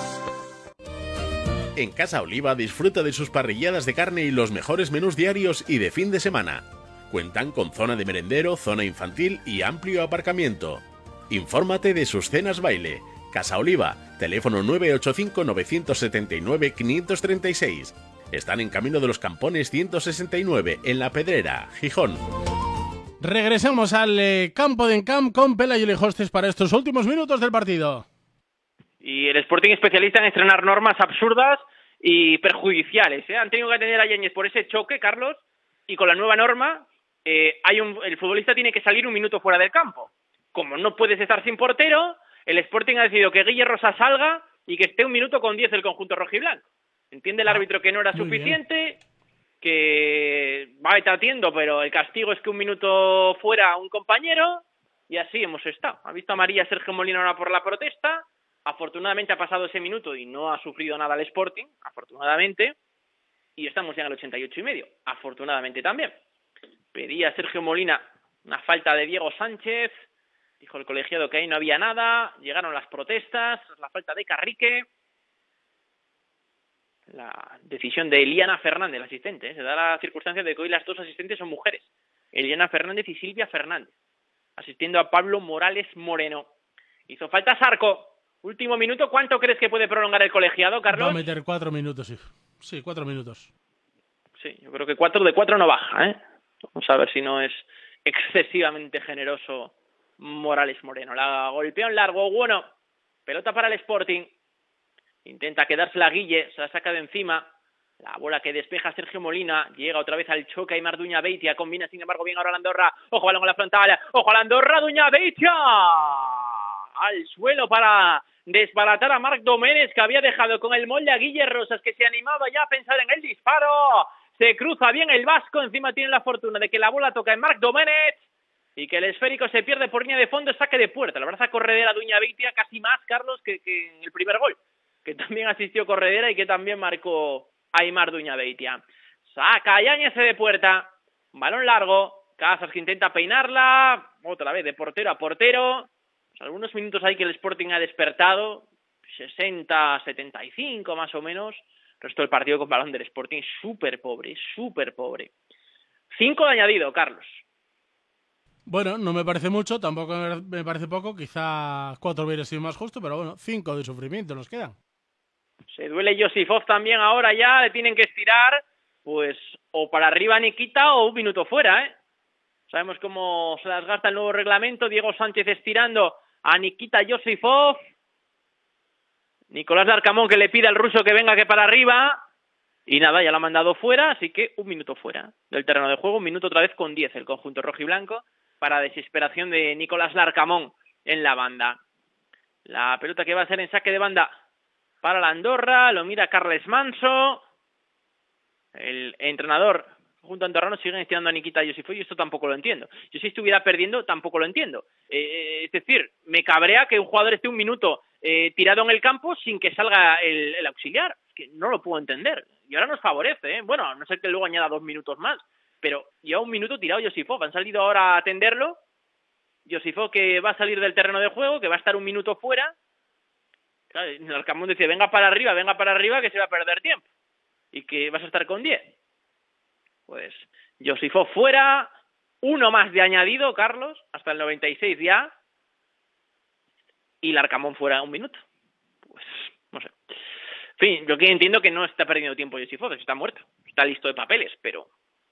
S4: En Casa Oliva disfruta de sus parrilladas de carne y los mejores menús diarios y de fin de semana. Cuentan con zona de merendero, zona infantil y amplio aparcamiento. Infórmate de sus cenas baile. Casa Oliva, teléfono nueve ocho cinco, nueve siete nueve, cinco tres seis. Están en Camino de los Campones ciento sesenta y nueve, en La Pedrera, Gijón.
S2: Regresamos al eh, campo de Encamp con Pelayo Lijostes para estos últimos minutos del partido.
S1: Y el Sporting especialista en estrenar normas absurdas y perjudiciales, ¿eh? Han tenido que atender a Yáñez por ese choque, Carlos, y con la nueva norma eh, hay un, el futbolista tiene que salir un minuto fuera del campo. Como no puedes estar sin portero, el Sporting ha decidido que Guille Rosa salga y que esté un minuto con diez el conjunto rojiblanco. Entiende el árbitro que no era suficiente, que va atiendo, pero el castigo es que un minuto fuera un compañero, y así hemos estado. Ha visto a María Sergio Molina ahora por la protesta. Afortunadamente ha pasado ese minuto y no ha sufrido nada el Sporting, afortunadamente, y estamos ya en el ochenta y ocho y medio, afortunadamente también. Pedía Sergio Molina una falta de Diego Sánchez, dijo el colegiado que ahí no había nada, llegaron las protestas, la falta de Carrique, la decisión de Eliana Fernández, la asistente, ¿eh? Se da la circunstancia de que hoy las dos asistentes son mujeres, Eliana Fernández y Silvia Fernández, asistiendo a Pablo Morales Moreno. Hizo falta Sarco. Último minuto, ¿cuánto crees que puede prolongar el colegiado, Carlos?
S2: Va a meter cuatro minutos, sí. Sí, cuatro minutos.
S1: Sí, yo creo que cuatro de cuatro no baja, ¿eh? Vamos a ver si no es excesivamente generoso Morales Moreno. La golpea en largo, bueno, pelota para el Sporting. Intenta quedársela Guille, se la saca de encima. La bola que despeja Sergio Molina, llega otra vez al choque Aimar Duña Beitia, combina sin embargo bien ahora la Andorra. Ojo balón con la frontal, ojo a la Andorra, Duña Beitia. Al suelo para desbaratar a Marc Doménech, que había dejado con el molde a Guille Rosas, que se animaba ya a pensar en el disparo. Se cruza bien el vasco, encima tiene la fortuna de que la bola toca en Marc Doménech y que el esférico se pierde por línea de fondo, saque de puerta. La verdad, Corredera Duña Beitia casi más, Carlos, que, que en el primer gol, que también asistió Corredera y que también marcó Aimar Duña Beitia. Saca Yáñez de puerta, balón largo, Casas que intenta peinarla, otra vez de portero a portero. Pues algunos minutos ahí que el Sporting ha despertado, sesenta, setenta y cinco más o menos. El resto del partido con balón del Sporting es súper pobre, súper pobre. Cinco de añadido, Carlos.
S2: Bueno, no me parece mucho, tampoco me parece poco, quizá cuatro hubiera sido más justo, pero bueno, cinco de sufrimiento nos quedan.
S1: Se duele Josifov también ahora ya, le tienen que estirar, pues o para arriba Nikita o un minuto fuera, ¿eh? Sabemos cómo se las gasta el nuevo reglamento, Diego Sánchez estirando a Nikita Josifov, Nicolás Larcamón que le pide al ruso que venga que para arriba, y nada, ya lo ha mandado fuera, así que un minuto fuera del terreno de juego, un minuto otra vez con diez el conjunto rojiblanco, para desesperación de Nicolás Larcamón en la banda. La pelota que va a ser en saque de banda para la Andorra, lo mira Carles Manso, el entrenador junto a Andorrano siguen estirando a Nikita Josifov y esto tampoco lo entiendo. Yo si estuviera perdiendo tampoco lo entiendo. Eh, es decir, me cabrea que un jugador esté un minuto eh, tirado en el campo sin que salga el, el auxiliar. Es que no lo puedo entender. Y ahora nos favorece, ¿eh? Bueno, a no ser que luego añada dos minutos más. Pero ya un minuto tirado Josifov. Han salido ahora a atenderlo. Josifov que va a salir del terreno de juego, que va a estar un minuto fuera. Claro, el Arcamón dice, venga para arriba, venga para arriba, que se va a perder tiempo. Y que vas a estar con diez. Pues Josifov fuera, uno más de añadido, Carlos, hasta el noventa y seis ya. Y el Arcamón fuera un minuto. Pues, no sé. En fin, yo que entiendo que no está perdiendo tiempo Josifov, está muerto. Está listo de papeles, pero...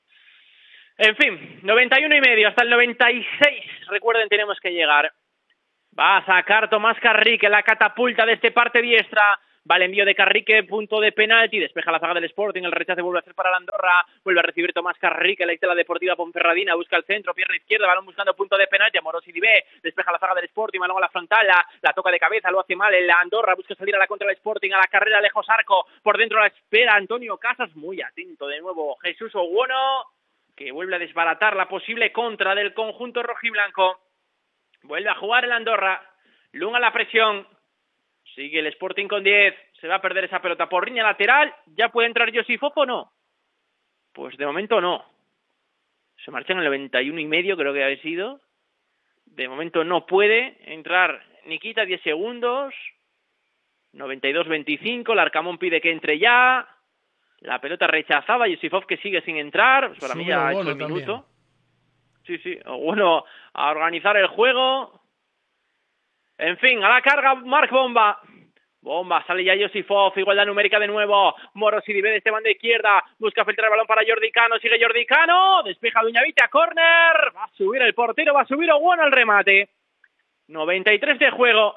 S1: En fin, noventa y uno y medio, hasta el noventa y seis. Recuerden, tenemos que llegar. Va a sacar Tomás Carrique, la catapulta de este parte diestra. Va el envío de Carrique, punto de penalti. Despeja la zaga del Sporting, el rechace vuelve a hacer para la Andorra. Vuelve a recibir Tomás Carrique, la Istela Deportiva Ponferradina. Busca el centro, pierna izquierda, balón buscando punto de penalti. Amorosi Dibé, despeja la zaga del Sporting, balón a la frontal, la, la toca de cabeza, lo hace mal. La Andorra busca salir a la contra del Sporting, a la carrera lejos arco. Por dentro la espera Antonio Casas, muy atento de nuevo Jesús Oguono, que vuelve a desbaratar la posible contra del conjunto rojiblanco. Vuelve a jugar el Andorra. Lunga la presión. Sigue el Sporting con diez. Se va a perder esa pelota. Porriña lateral. ¿Ya puede entrar Josifov o no? Pues de momento no. Se marcha en el noventa y uno y medio, creo que ha sido. De momento no puede entrar Nikita, diez segundos. noventa y dos veinticinco. El Arcamón pide que entre ya. La pelota rechazada. Josifov que sigue sin entrar. Pues para mí ya ha hecho el minuto. Sí, sí. Bueno, a organizar el juego. En fin, a la carga Marc Bomba. Bomba, sale ya Josifov, igualdad numérica de nuevo. Moros y Dibé de este banda izquierda. Busca filtrar el balón para Jordi Cano. Sigue Jordi Cano. Despeja Duñavite a córner. Va a subir el portero, va a subir Oguono al remate. noventa y tres de juego.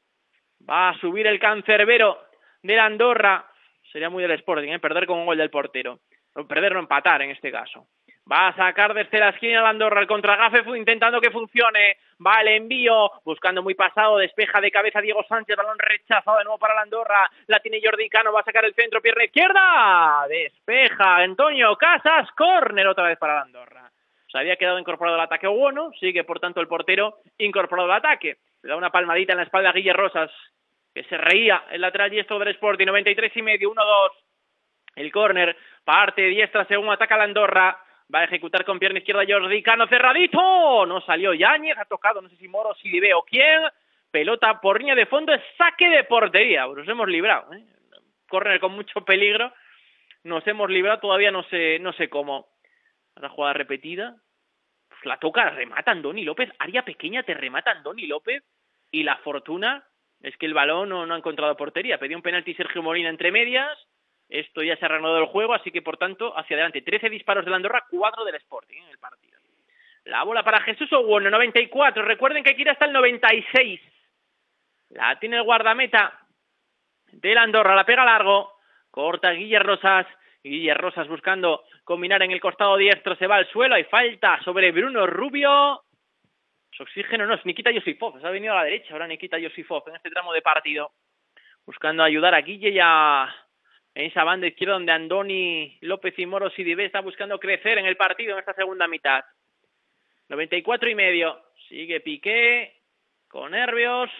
S1: Va a subir el cancerbero de la Andorra. Sería muy del Sporting, ¿eh? Perder con un gol del portero. O perder o empatar en este caso. Va a sacar desde la esquina la Andorra, el contragafe intentando que funcione. Va el envío, buscando muy pasado, despeja de cabeza Diego Sánchez, balón rechazado de nuevo para la Andorra. La tiene Jordi Cano, va a sacar el centro, pierna izquierda. Despeja Antonio Casas, córner otra vez para la Andorra. Se había quedado incorporado al ataque Oguono, sigue por tanto el portero incorporado al ataque. Le da una palmadita en la espalda a Guille Rosas, que se reía el lateral diestro del Sporting. noventa y tres y medio, uno dos. El córner, parte diestra según ataca la Andorra. Va a ejecutar con pierna izquierda Jordi Cano, cerradito. No salió Yáñez, ha tocado, no sé si Moro, si Dibé o quién. Pelota por línea de fondo, es saque de portería. Nos hemos librado, ¿eh? Córner con mucho peligro. Nos hemos librado, todavía no sé, no sé cómo. La jugada repetida. Pues la toca, remata Andoni López. Área pequeña, te remata Andoni López. Y la fortuna es que el balón no, no ha encontrado portería. Pedía un penalti Sergio Molina entre medias. Esto ya se ha reanudado el juego, así que por tanto, hacia adelante. trece disparos de la Andorra, cuatro del Sporting en el partido. La bola para Jesús Oguono, noventa y cuatro. Recuerden que aquí ir hasta el noventa y seis. La tiene el guardameta de la Andorra, la pega largo. Corta Guille Rosas. Guille Rosas buscando combinar en el costado diestro. Se va al suelo, hay falta sobre Bruno Rubio. Su oxígeno no, es Nikita Josifov. Se ha venido a la derecha ahora Nikita Josifov en este tramo de partido. Buscando ayudar a Guille y a... en esa banda izquierda donde Andoni López y Moros y Dibé está buscando crecer en el partido en esta segunda mitad. noventa y cuatro y medio. Sigue Piqué con nervios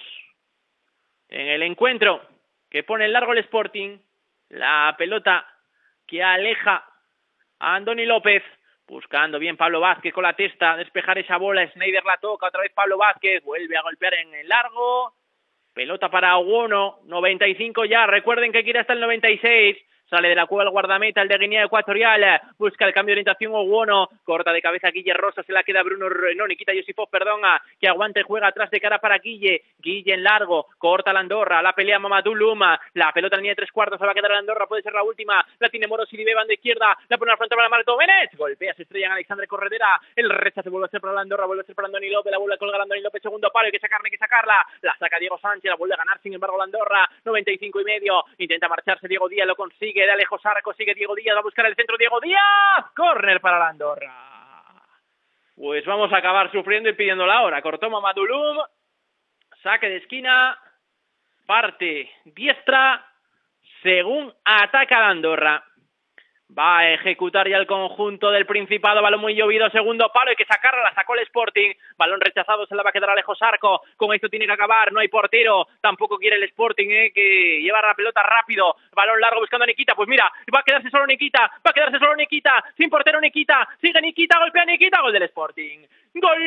S1: en el encuentro que pone en largo el Sporting. La pelota que aleja a Andoni López. Buscando bien Pablo Vázquez con la testa. Despejar esa bola. Schneider la toca. Otra vez Pablo Vázquez. Vuelve a golpear en el largo. Pelota para Oguono, noventa y cinco ya. Recuerden que quiere hasta el noventa y seis. Sale de la cueva el guardameta, el de Guinea Ecuatorial. Busca el cambio de orientación Oguono. Corta de cabeza Guille Rosa. Se la queda Bruno... No, Nikita Josifov, perdón. Que aguante, juega atrás de cara para Guille. Guille en largo. Corta la Andorra. La pelea Mamadou Luma. La pelota en línea de tres cuartos. Se va a quedar la Andorra. Puede ser la última. La tiene Moros y Dibé, banda izquierda. La pone a la frontal para Marco Benet. Golpea, se estrella en Alexandre Corredera. El rechace vuelve a ser para la Andorra. Vuelve a ser para Andoni López. La vuelve a colgar Andoni López. Segundo palo. Hay que sacarla, hay que sacarla. La saca Diego Sánchez. La vuelve a ganar, sin embargo, la Andorra. noventa y cinco y medio. Intenta marcharse Diego Díaz. Lo consigue. De Alejo Sarco. Sigue Diego Díaz, va a buscar el centro Diego Díaz, córner para la Andorra. Pues vamos a acabar sufriendo y pidiendo la hora. Cortó Mamadou Lum, saque de esquina, parte diestra, según ataca la Andorra. Va a ejecutar ya el conjunto del Principado, balón muy llovido, segundo palo, hay que sacarla, la sacó el Sporting, balón rechazado, se la va a quedar Alejo Sarco, con esto tiene que acabar, no hay portero, tampoco quiere el Sporting, eh, que lleva la pelota rápido, balón largo buscando a Nikita, pues mira, va a quedarse solo Nikita, va a quedarse solo Nikita, sin portero Nikita, sigue Nikita, golpea Nikita, gol del Sporting, gol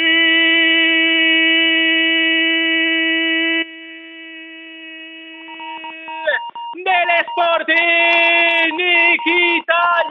S1: del Sporting, Nikita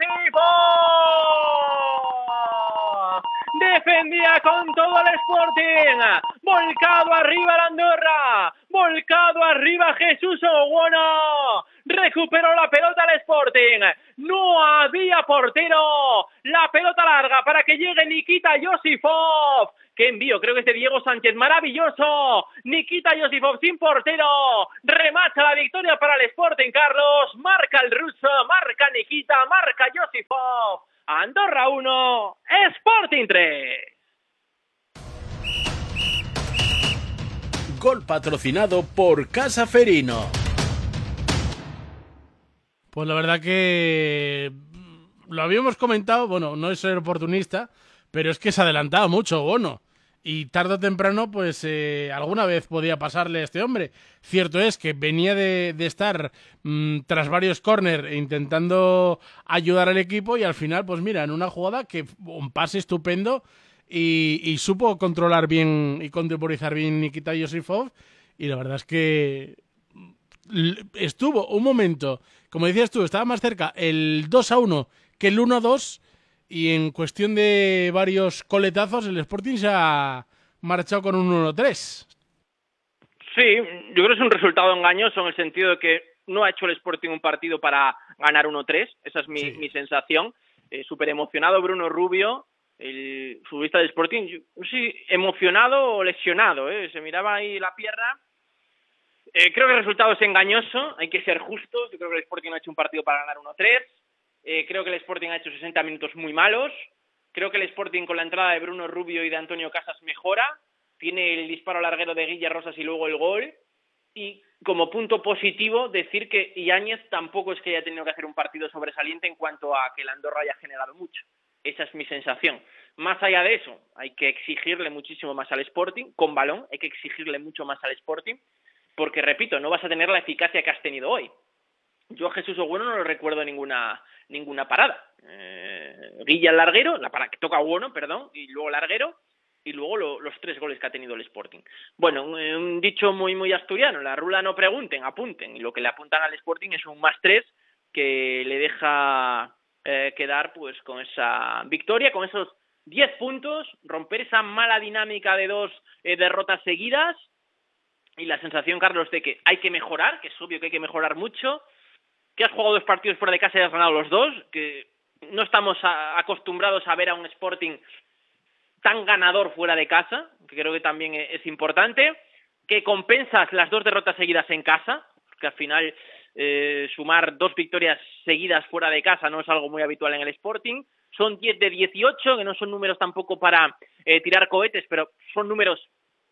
S1: Yosifov. Defendía con todo el Sporting, volcado arriba el Andorra, volcado arriba Jesús Oguono, recuperó la pelota el Sporting, no había portero, la pelota larga para que llegue Nikita Yosifov. ¡Qué envío! Creo que es de Diego Sánchez, maravilloso. Nikita Yosifov sin portero, remata la victoria para el Sporting, Carlos, marca el ruso, marca Nikita, marca Yosifov. Andorra uno, Sporting tres.
S4: Gol patrocinado por Casa Ferino.
S2: Pues la verdad que lo habíamos comentado, bueno, no es ser oportunista, pero es que se adelantaba mucho Bono. Y tarde o temprano, pues eh, alguna vez podía pasarle a este hombre. Cierto es que venía de, de estar mmm, tras varios córner intentando ayudar al equipo y al final, pues mira, en una jugada que un pase estupendo y, y supo controlar bien y contemporizar bien Nikita Yosifov. Y la verdad es que estuvo un momento, como decías tú, estaba más cerca el dos a uno que el uno a dos. Y en cuestión de varios coletazos, el Sporting se ha marchado con un uno tres.
S1: Sí, yo creo que es un resultado engañoso en el sentido de que no ha hecho el Sporting un partido para ganar uno tres. Esa es mi, sí. mi sensación. Eh, Súper emocionado Bruno Rubio, el futbolista del Sporting. Yo, no sé si emocionado o lesionado. ¿eh? Se miraba ahí la pierna. Eh, creo que el resultado es engañoso. Hay que ser justos. Yo creo que el Sporting no ha hecho un partido para ganar uno tres. Eh, creo que el Sporting ha hecho sesenta minutos muy malos. Creo que el Sporting con la entrada de Bruno Rubio y de Antonio Casas mejora. Tiene el disparo larguero de Guille Rosas y luego el gol. Y como punto positivo, decir que Iáñez tampoco es que haya tenido que hacer un partido sobresaliente en cuanto a que el Andorra haya generado mucho. Esa es mi sensación. Más allá de eso, hay que exigirle muchísimo más al Sporting. Con balón, hay que exigirle mucho más al Sporting. Porque, repito, no vas a tener la eficacia que has tenido hoy. Yo a Jesús Oguono no lo recuerdo ninguna ninguna parada. Eh, Guilla al larguero, la parada que toca Oguono, perdón, y luego larguero, y luego lo, los tres goles que ha tenido el Sporting. Bueno, un, un dicho muy muy asturiano, la rula no pregunten, apunten, y lo que le apuntan al Sporting es un más tres que le deja eh, quedar pues con esa victoria, con esos diez puntos, romper esa mala dinámica de dos eh, derrotas seguidas, y la sensación, Carlos, de que hay que mejorar, que es obvio que hay que mejorar mucho, que has jugado dos partidos fuera de casa y has ganado los dos, que no estamos a, acostumbrados a ver a un Sporting tan ganador fuera de casa, que creo que también es importante, que compensas las dos derrotas seguidas en casa, que al final eh, sumar dos victorias seguidas fuera de casa no es algo muy habitual en el Sporting. Son diez de dieciocho, que no son números tampoco para eh, tirar cohetes, pero son números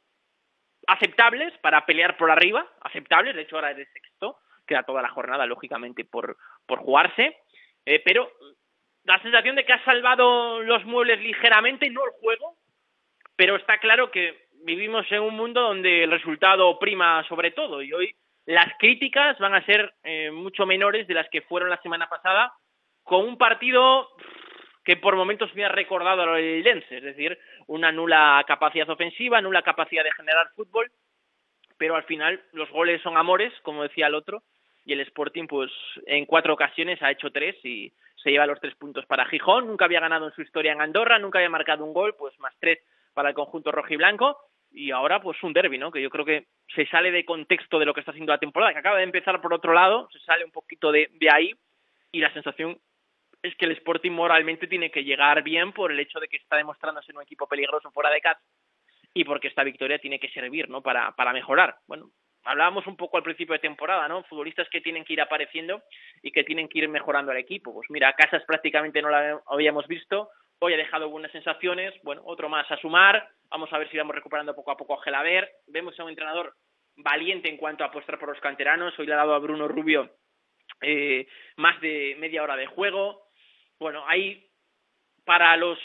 S1: aceptables para pelear por arriba, aceptables, de hecho ahora es de sexto, queda toda la jornada, lógicamente, por, por jugarse, eh, pero la sensación de que ha salvado los muebles ligeramente, no el juego, pero está claro que vivimos en un mundo donde el resultado prima sobre todo, y hoy las críticas van a ser eh, mucho menores de las que fueron la semana pasada, con un partido que por momentos me ha recordado a lo del Lense, es decir, una nula capacidad ofensiva, nula capacidad de generar fútbol, pero al final los goles son amores, como decía el otro, y el Sporting pues en cuatro ocasiones ha hecho tres y se lleva los tres puntos para Gijón. Nunca había ganado en su historia en Andorra, nunca había marcado un gol, pues más tres para el conjunto rojiblanco, y ahora pues un derbi, ¿no? Que yo creo que se sale de contexto de lo que está haciendo la temporada, que acaba de empezar por otro lado, se sale un poquito de, de ahí, y la sensación es que el Sporting moralmente tiene que llegar bien por el hecho de que está demostrándose un equipo peligroso fuera de casa, y porque esta victoria tiene que servir, ¿no? Para, para mejorar. Bueno, hablábamos un poco al principio de temporada, ¿no? Futbolistas que tienen que ir apareciendo y que tienen que ir mejorando al equipo. Pues mira, Casas prácticamente no la habíamos visto, hoy ha dejado buenas sensaciones, bueno, otro más a sumar, vamos a ver si vamos recuperando poco a poco a Gelaber, vemos a un entrenador valiente en cuanto a apostar por los canteranos, hoy le ha dado a Bruno Rubio eh, más de media hora de juego. Bueno, hay para los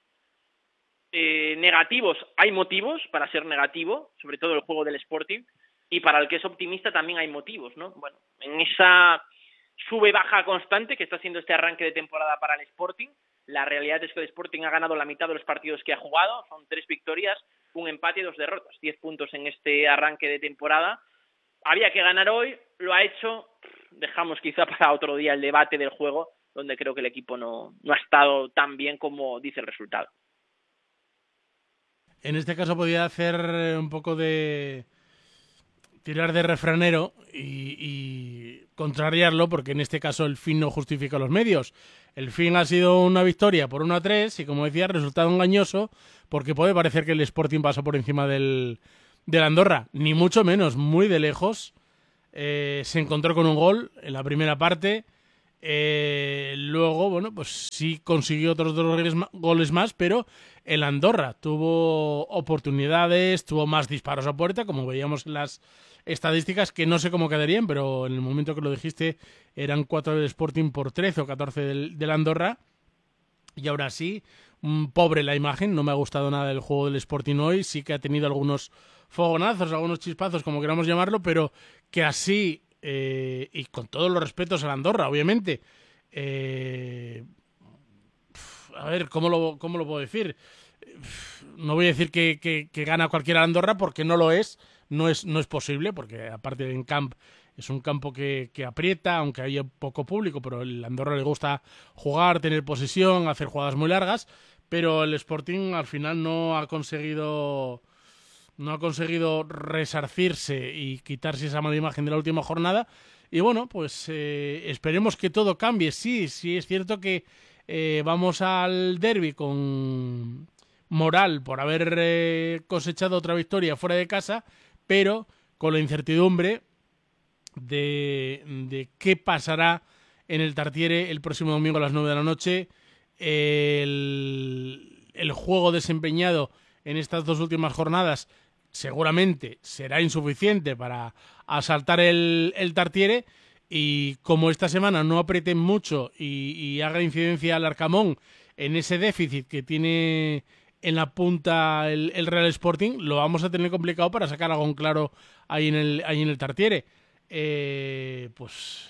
S1: eh, negativos, hay motivos para ser negativo, sobre todo el juego del Sporting, y para el que es optimista también hay motivos, ¿no? Bueno, en esa sube-baja constante que está siendo este arranque de temporada para el Sporting, la realidad es que el Sporting ha ganado la mitad de los partidos que ha jugado, son tres victorias, un empate y dos derrotas, diez puntos en este arranque de temporada, había que ganar hoy, lo ha hecho. Dejamos quizá para otro día el debate del juego, donde creo que el equipo no, no ha estado tan bien como dice el resultado.
S2: En este caso podía hacer un poco de tirar de refranero y, y contrariarlo, porque en este caso el fin no justifica los medios. El fin ha sido una victoria por uno a tres y, como decía, resultado engañoso, porque puede parecer que el Sporting pasa por encima del, del Andorra. Ni mucho menos, muy de lejos. Eh, se encontró con un gol en la primera parte. Eh, luego, bueno, pues sí consiguió otros dos goles más, pero el Andorra tuvo oportunidades, tuvo más disparos a puerta, como veíamos en las estadísticas, que no sé cómo quedarían, pero en el momento que lo dijiste eran cuatro del Sporting por trece o catorce del, del Andorra. Y ahora sí, un pobre la imagen, no me ha gustado nada el juego del Sporting hoy, sí que ha tenido algunos fogonazos, algunos chispazos, como queramos llamarlo, pero que así... Eh, y con todos los respetos a la Andorra, obviamente. Eh, a ver, ¿cómo lo, cómo lo puedo decir? No voy a decir que, que, que gana cualquiera Andorra, porque no lo es. No es, no es posible, porque aparte en camp es un campo que, que aprieta, aunque haya poco público, pero el Andorra le gusta jugar, tener posesión, hacer jugadas muy largas, pero el Sporting al final no ha conseguido... no ha conseguido resarcirse y quitarse esa mala imagen de la última jornada. Y bueno, pues eh, esperemos que todo cambie. Sí, sí es cierto que eh, vamos al derbi con moral por haber eh, cosechado otra victoria fuera de casa, pero con la incertidumbre de, de qué pasará en el Tartiere el próximo domingo a las nueve de la noche. El, el juego desempeñado en estas dos últimas jornadas seguramente será insuficiente para asaltar el, el Tartiere, y como esta semana no aprieten mucho y, y haga incidencia al Arcamón en ese déficit que tiene en la punta el, el Real Sporting, lo vamos a tener complicado para sacar algo en claro ahí en el, ahí en el Tartiere. Eh, pues...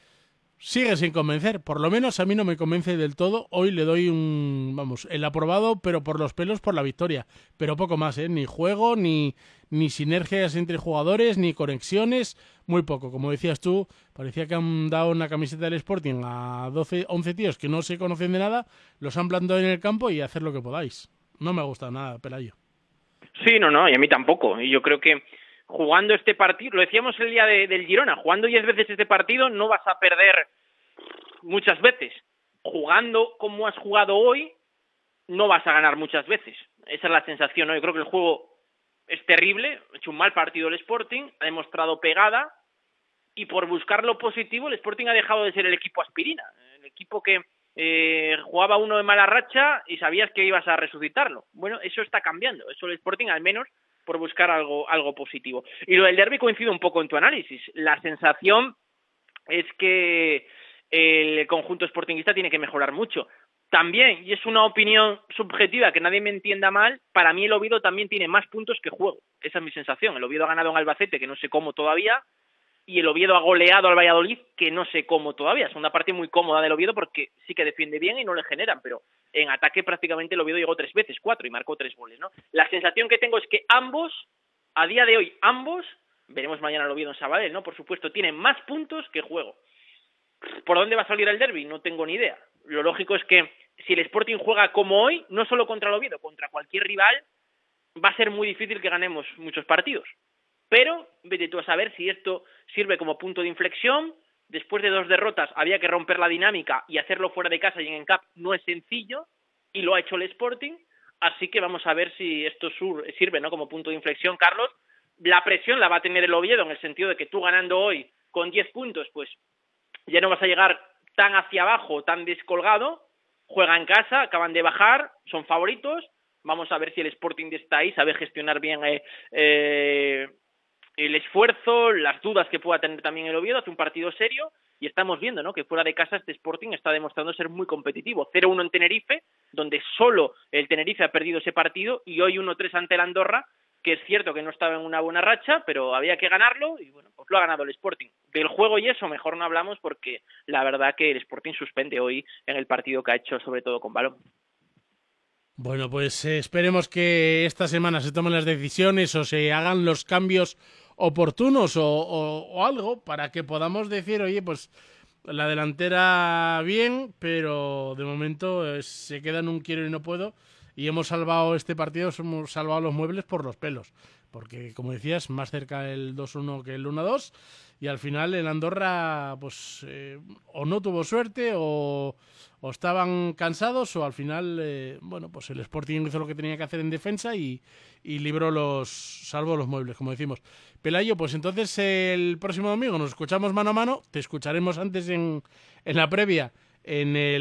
S2: sigue sin convencer, por lo menos a mí no me convence del todo. Hoy le doy un, vamos, el aprobado, pero por los pelos por la victoria. Pero poco más, ¿eh? Ni juego, ni, ni sinergias entre jugadores, ni conexiones, muy poco. Como decías tú, parecía que han dado una camiseta del Sporting a doce, once tíos que no se conocen de nada, los han plantado en el campo y hacer lo que podáis. No me ha gustado nada, Pelayo.
S1: Sí, no, no, y a mí tampoco. Y yo creo que jugando este partido, lo decíamos el día de, del Girona, jugando diez veces este partido no vas a perder muchas veces. Jugando como has jugado hoy, no vas a ganar muchas veces. Esa es la sensación, ¿no? Yo creo que el juego es terrible, ha hecho un mal partido el Sporting, ha demostrado pegada, y por buscar lo positivo el Sporting ha dejado de ser el equipo aspirina, el equipo que eh, jugaba uno de mala racha y sabías que ibas a resucitarlo. Bueno, eso está cambiando, eso el Sporting al menos por buscar algo, algo positivo. Y lo del derbi coincide un poco en tu análisis. La sensación es que el conjunto sportinguista tiene que mejorar mucho. También, y es una opinión subjetiva, que nadie me entienda mal, para mí el Oviedo también tiene más puntos que juego. Esa es mi sensación. El Oviedo ha ganado en Albacete, que no sé cómo todavía, y el Oviedo ha goleado al Valladolid, que no sé cómo todavía. Es una parte muy cómoda del Oviedo porque sí que defiende bien y no le generan, pero en ataque prácticamente el Oviedo llegó tres veces, cuatro, y marcó tres goles, ¿no? La sensación que tengo es que ambos, a día de hoy, ambos, veremos mañana el Oviedo en Sabadell, ¿no? Por supuesto, tienen más puntos que juego. ¿Por dónde va a salir el derbi? No tengo ni idea. Lo lógico es que si el Sporting juega como hoy, no solo contra el Oviedo, contra cualquier rival, va a ser muy difícil que ganemos muchos partidos. Pero vete tú a saber si esto sirve como punto de inflexión. Después de dos derrotas había que romper la dinámica, y hacerlo fuera de casa y en Cap no es sencillo, y lo ha hecho el Sporting. Así que vamos a ver si esto sirve, ¿no?, como punto de inflexión, Carlos. La presión la va a tener el Oviedo, en el sentido de que tú ganando hoy con diez puntos, pues ya no vas a llegar tan hacia abajo, tan descolgado. Juega en casa, acaban de bajar, son favoritos. Vamos a ver si el Sporting está ahí, sabe gestionar bien eh, eh, el esfuerzo, las dudas que pueda tener también el Oviedo. Hace un partido serio y estamos viendo, ¿no?, que fuera de casa este Sporting está demostrando ser muy competitivo. cero uno en Tenerife, donde solo el Tenerife ha perdido ese partido, y hoy uno tres ante el Andorra, que es cierto que no estaba en una buena racha, pero había que ganarlo, y bueno, pues lo ha ganado el Sporting. Del juego y eso mejor no hablamos, porque la verdad que el Sporting suspende hoy en el partido que ha hecho, sobre todo con balón.
S2: Bueno, pues eh, esperemos que esta semana se tomen las decisiones o se hagan los cambios oportunos o, o, o algo para que podamos decir, oye, pues la delantera bien, pero de momento eh, se queda en un quiero y no puedo, y hemos salvado este partido, hemos salvado los muebles por los pelos, porque como decías, más cerca el dos uno que el uno dos, y al final el Andorra pues eh, o no tuvo suerte o, o estaban cansados, o al final eh, bueno, pues el Sporting hizo lo que tenía que hacer en defensa y, y libró los, salvó los muebles, como decimos. Pelayo, pues entonces el próximo domingo nos escuchamos mano a mano, te escucharemos antes en, en la previa en el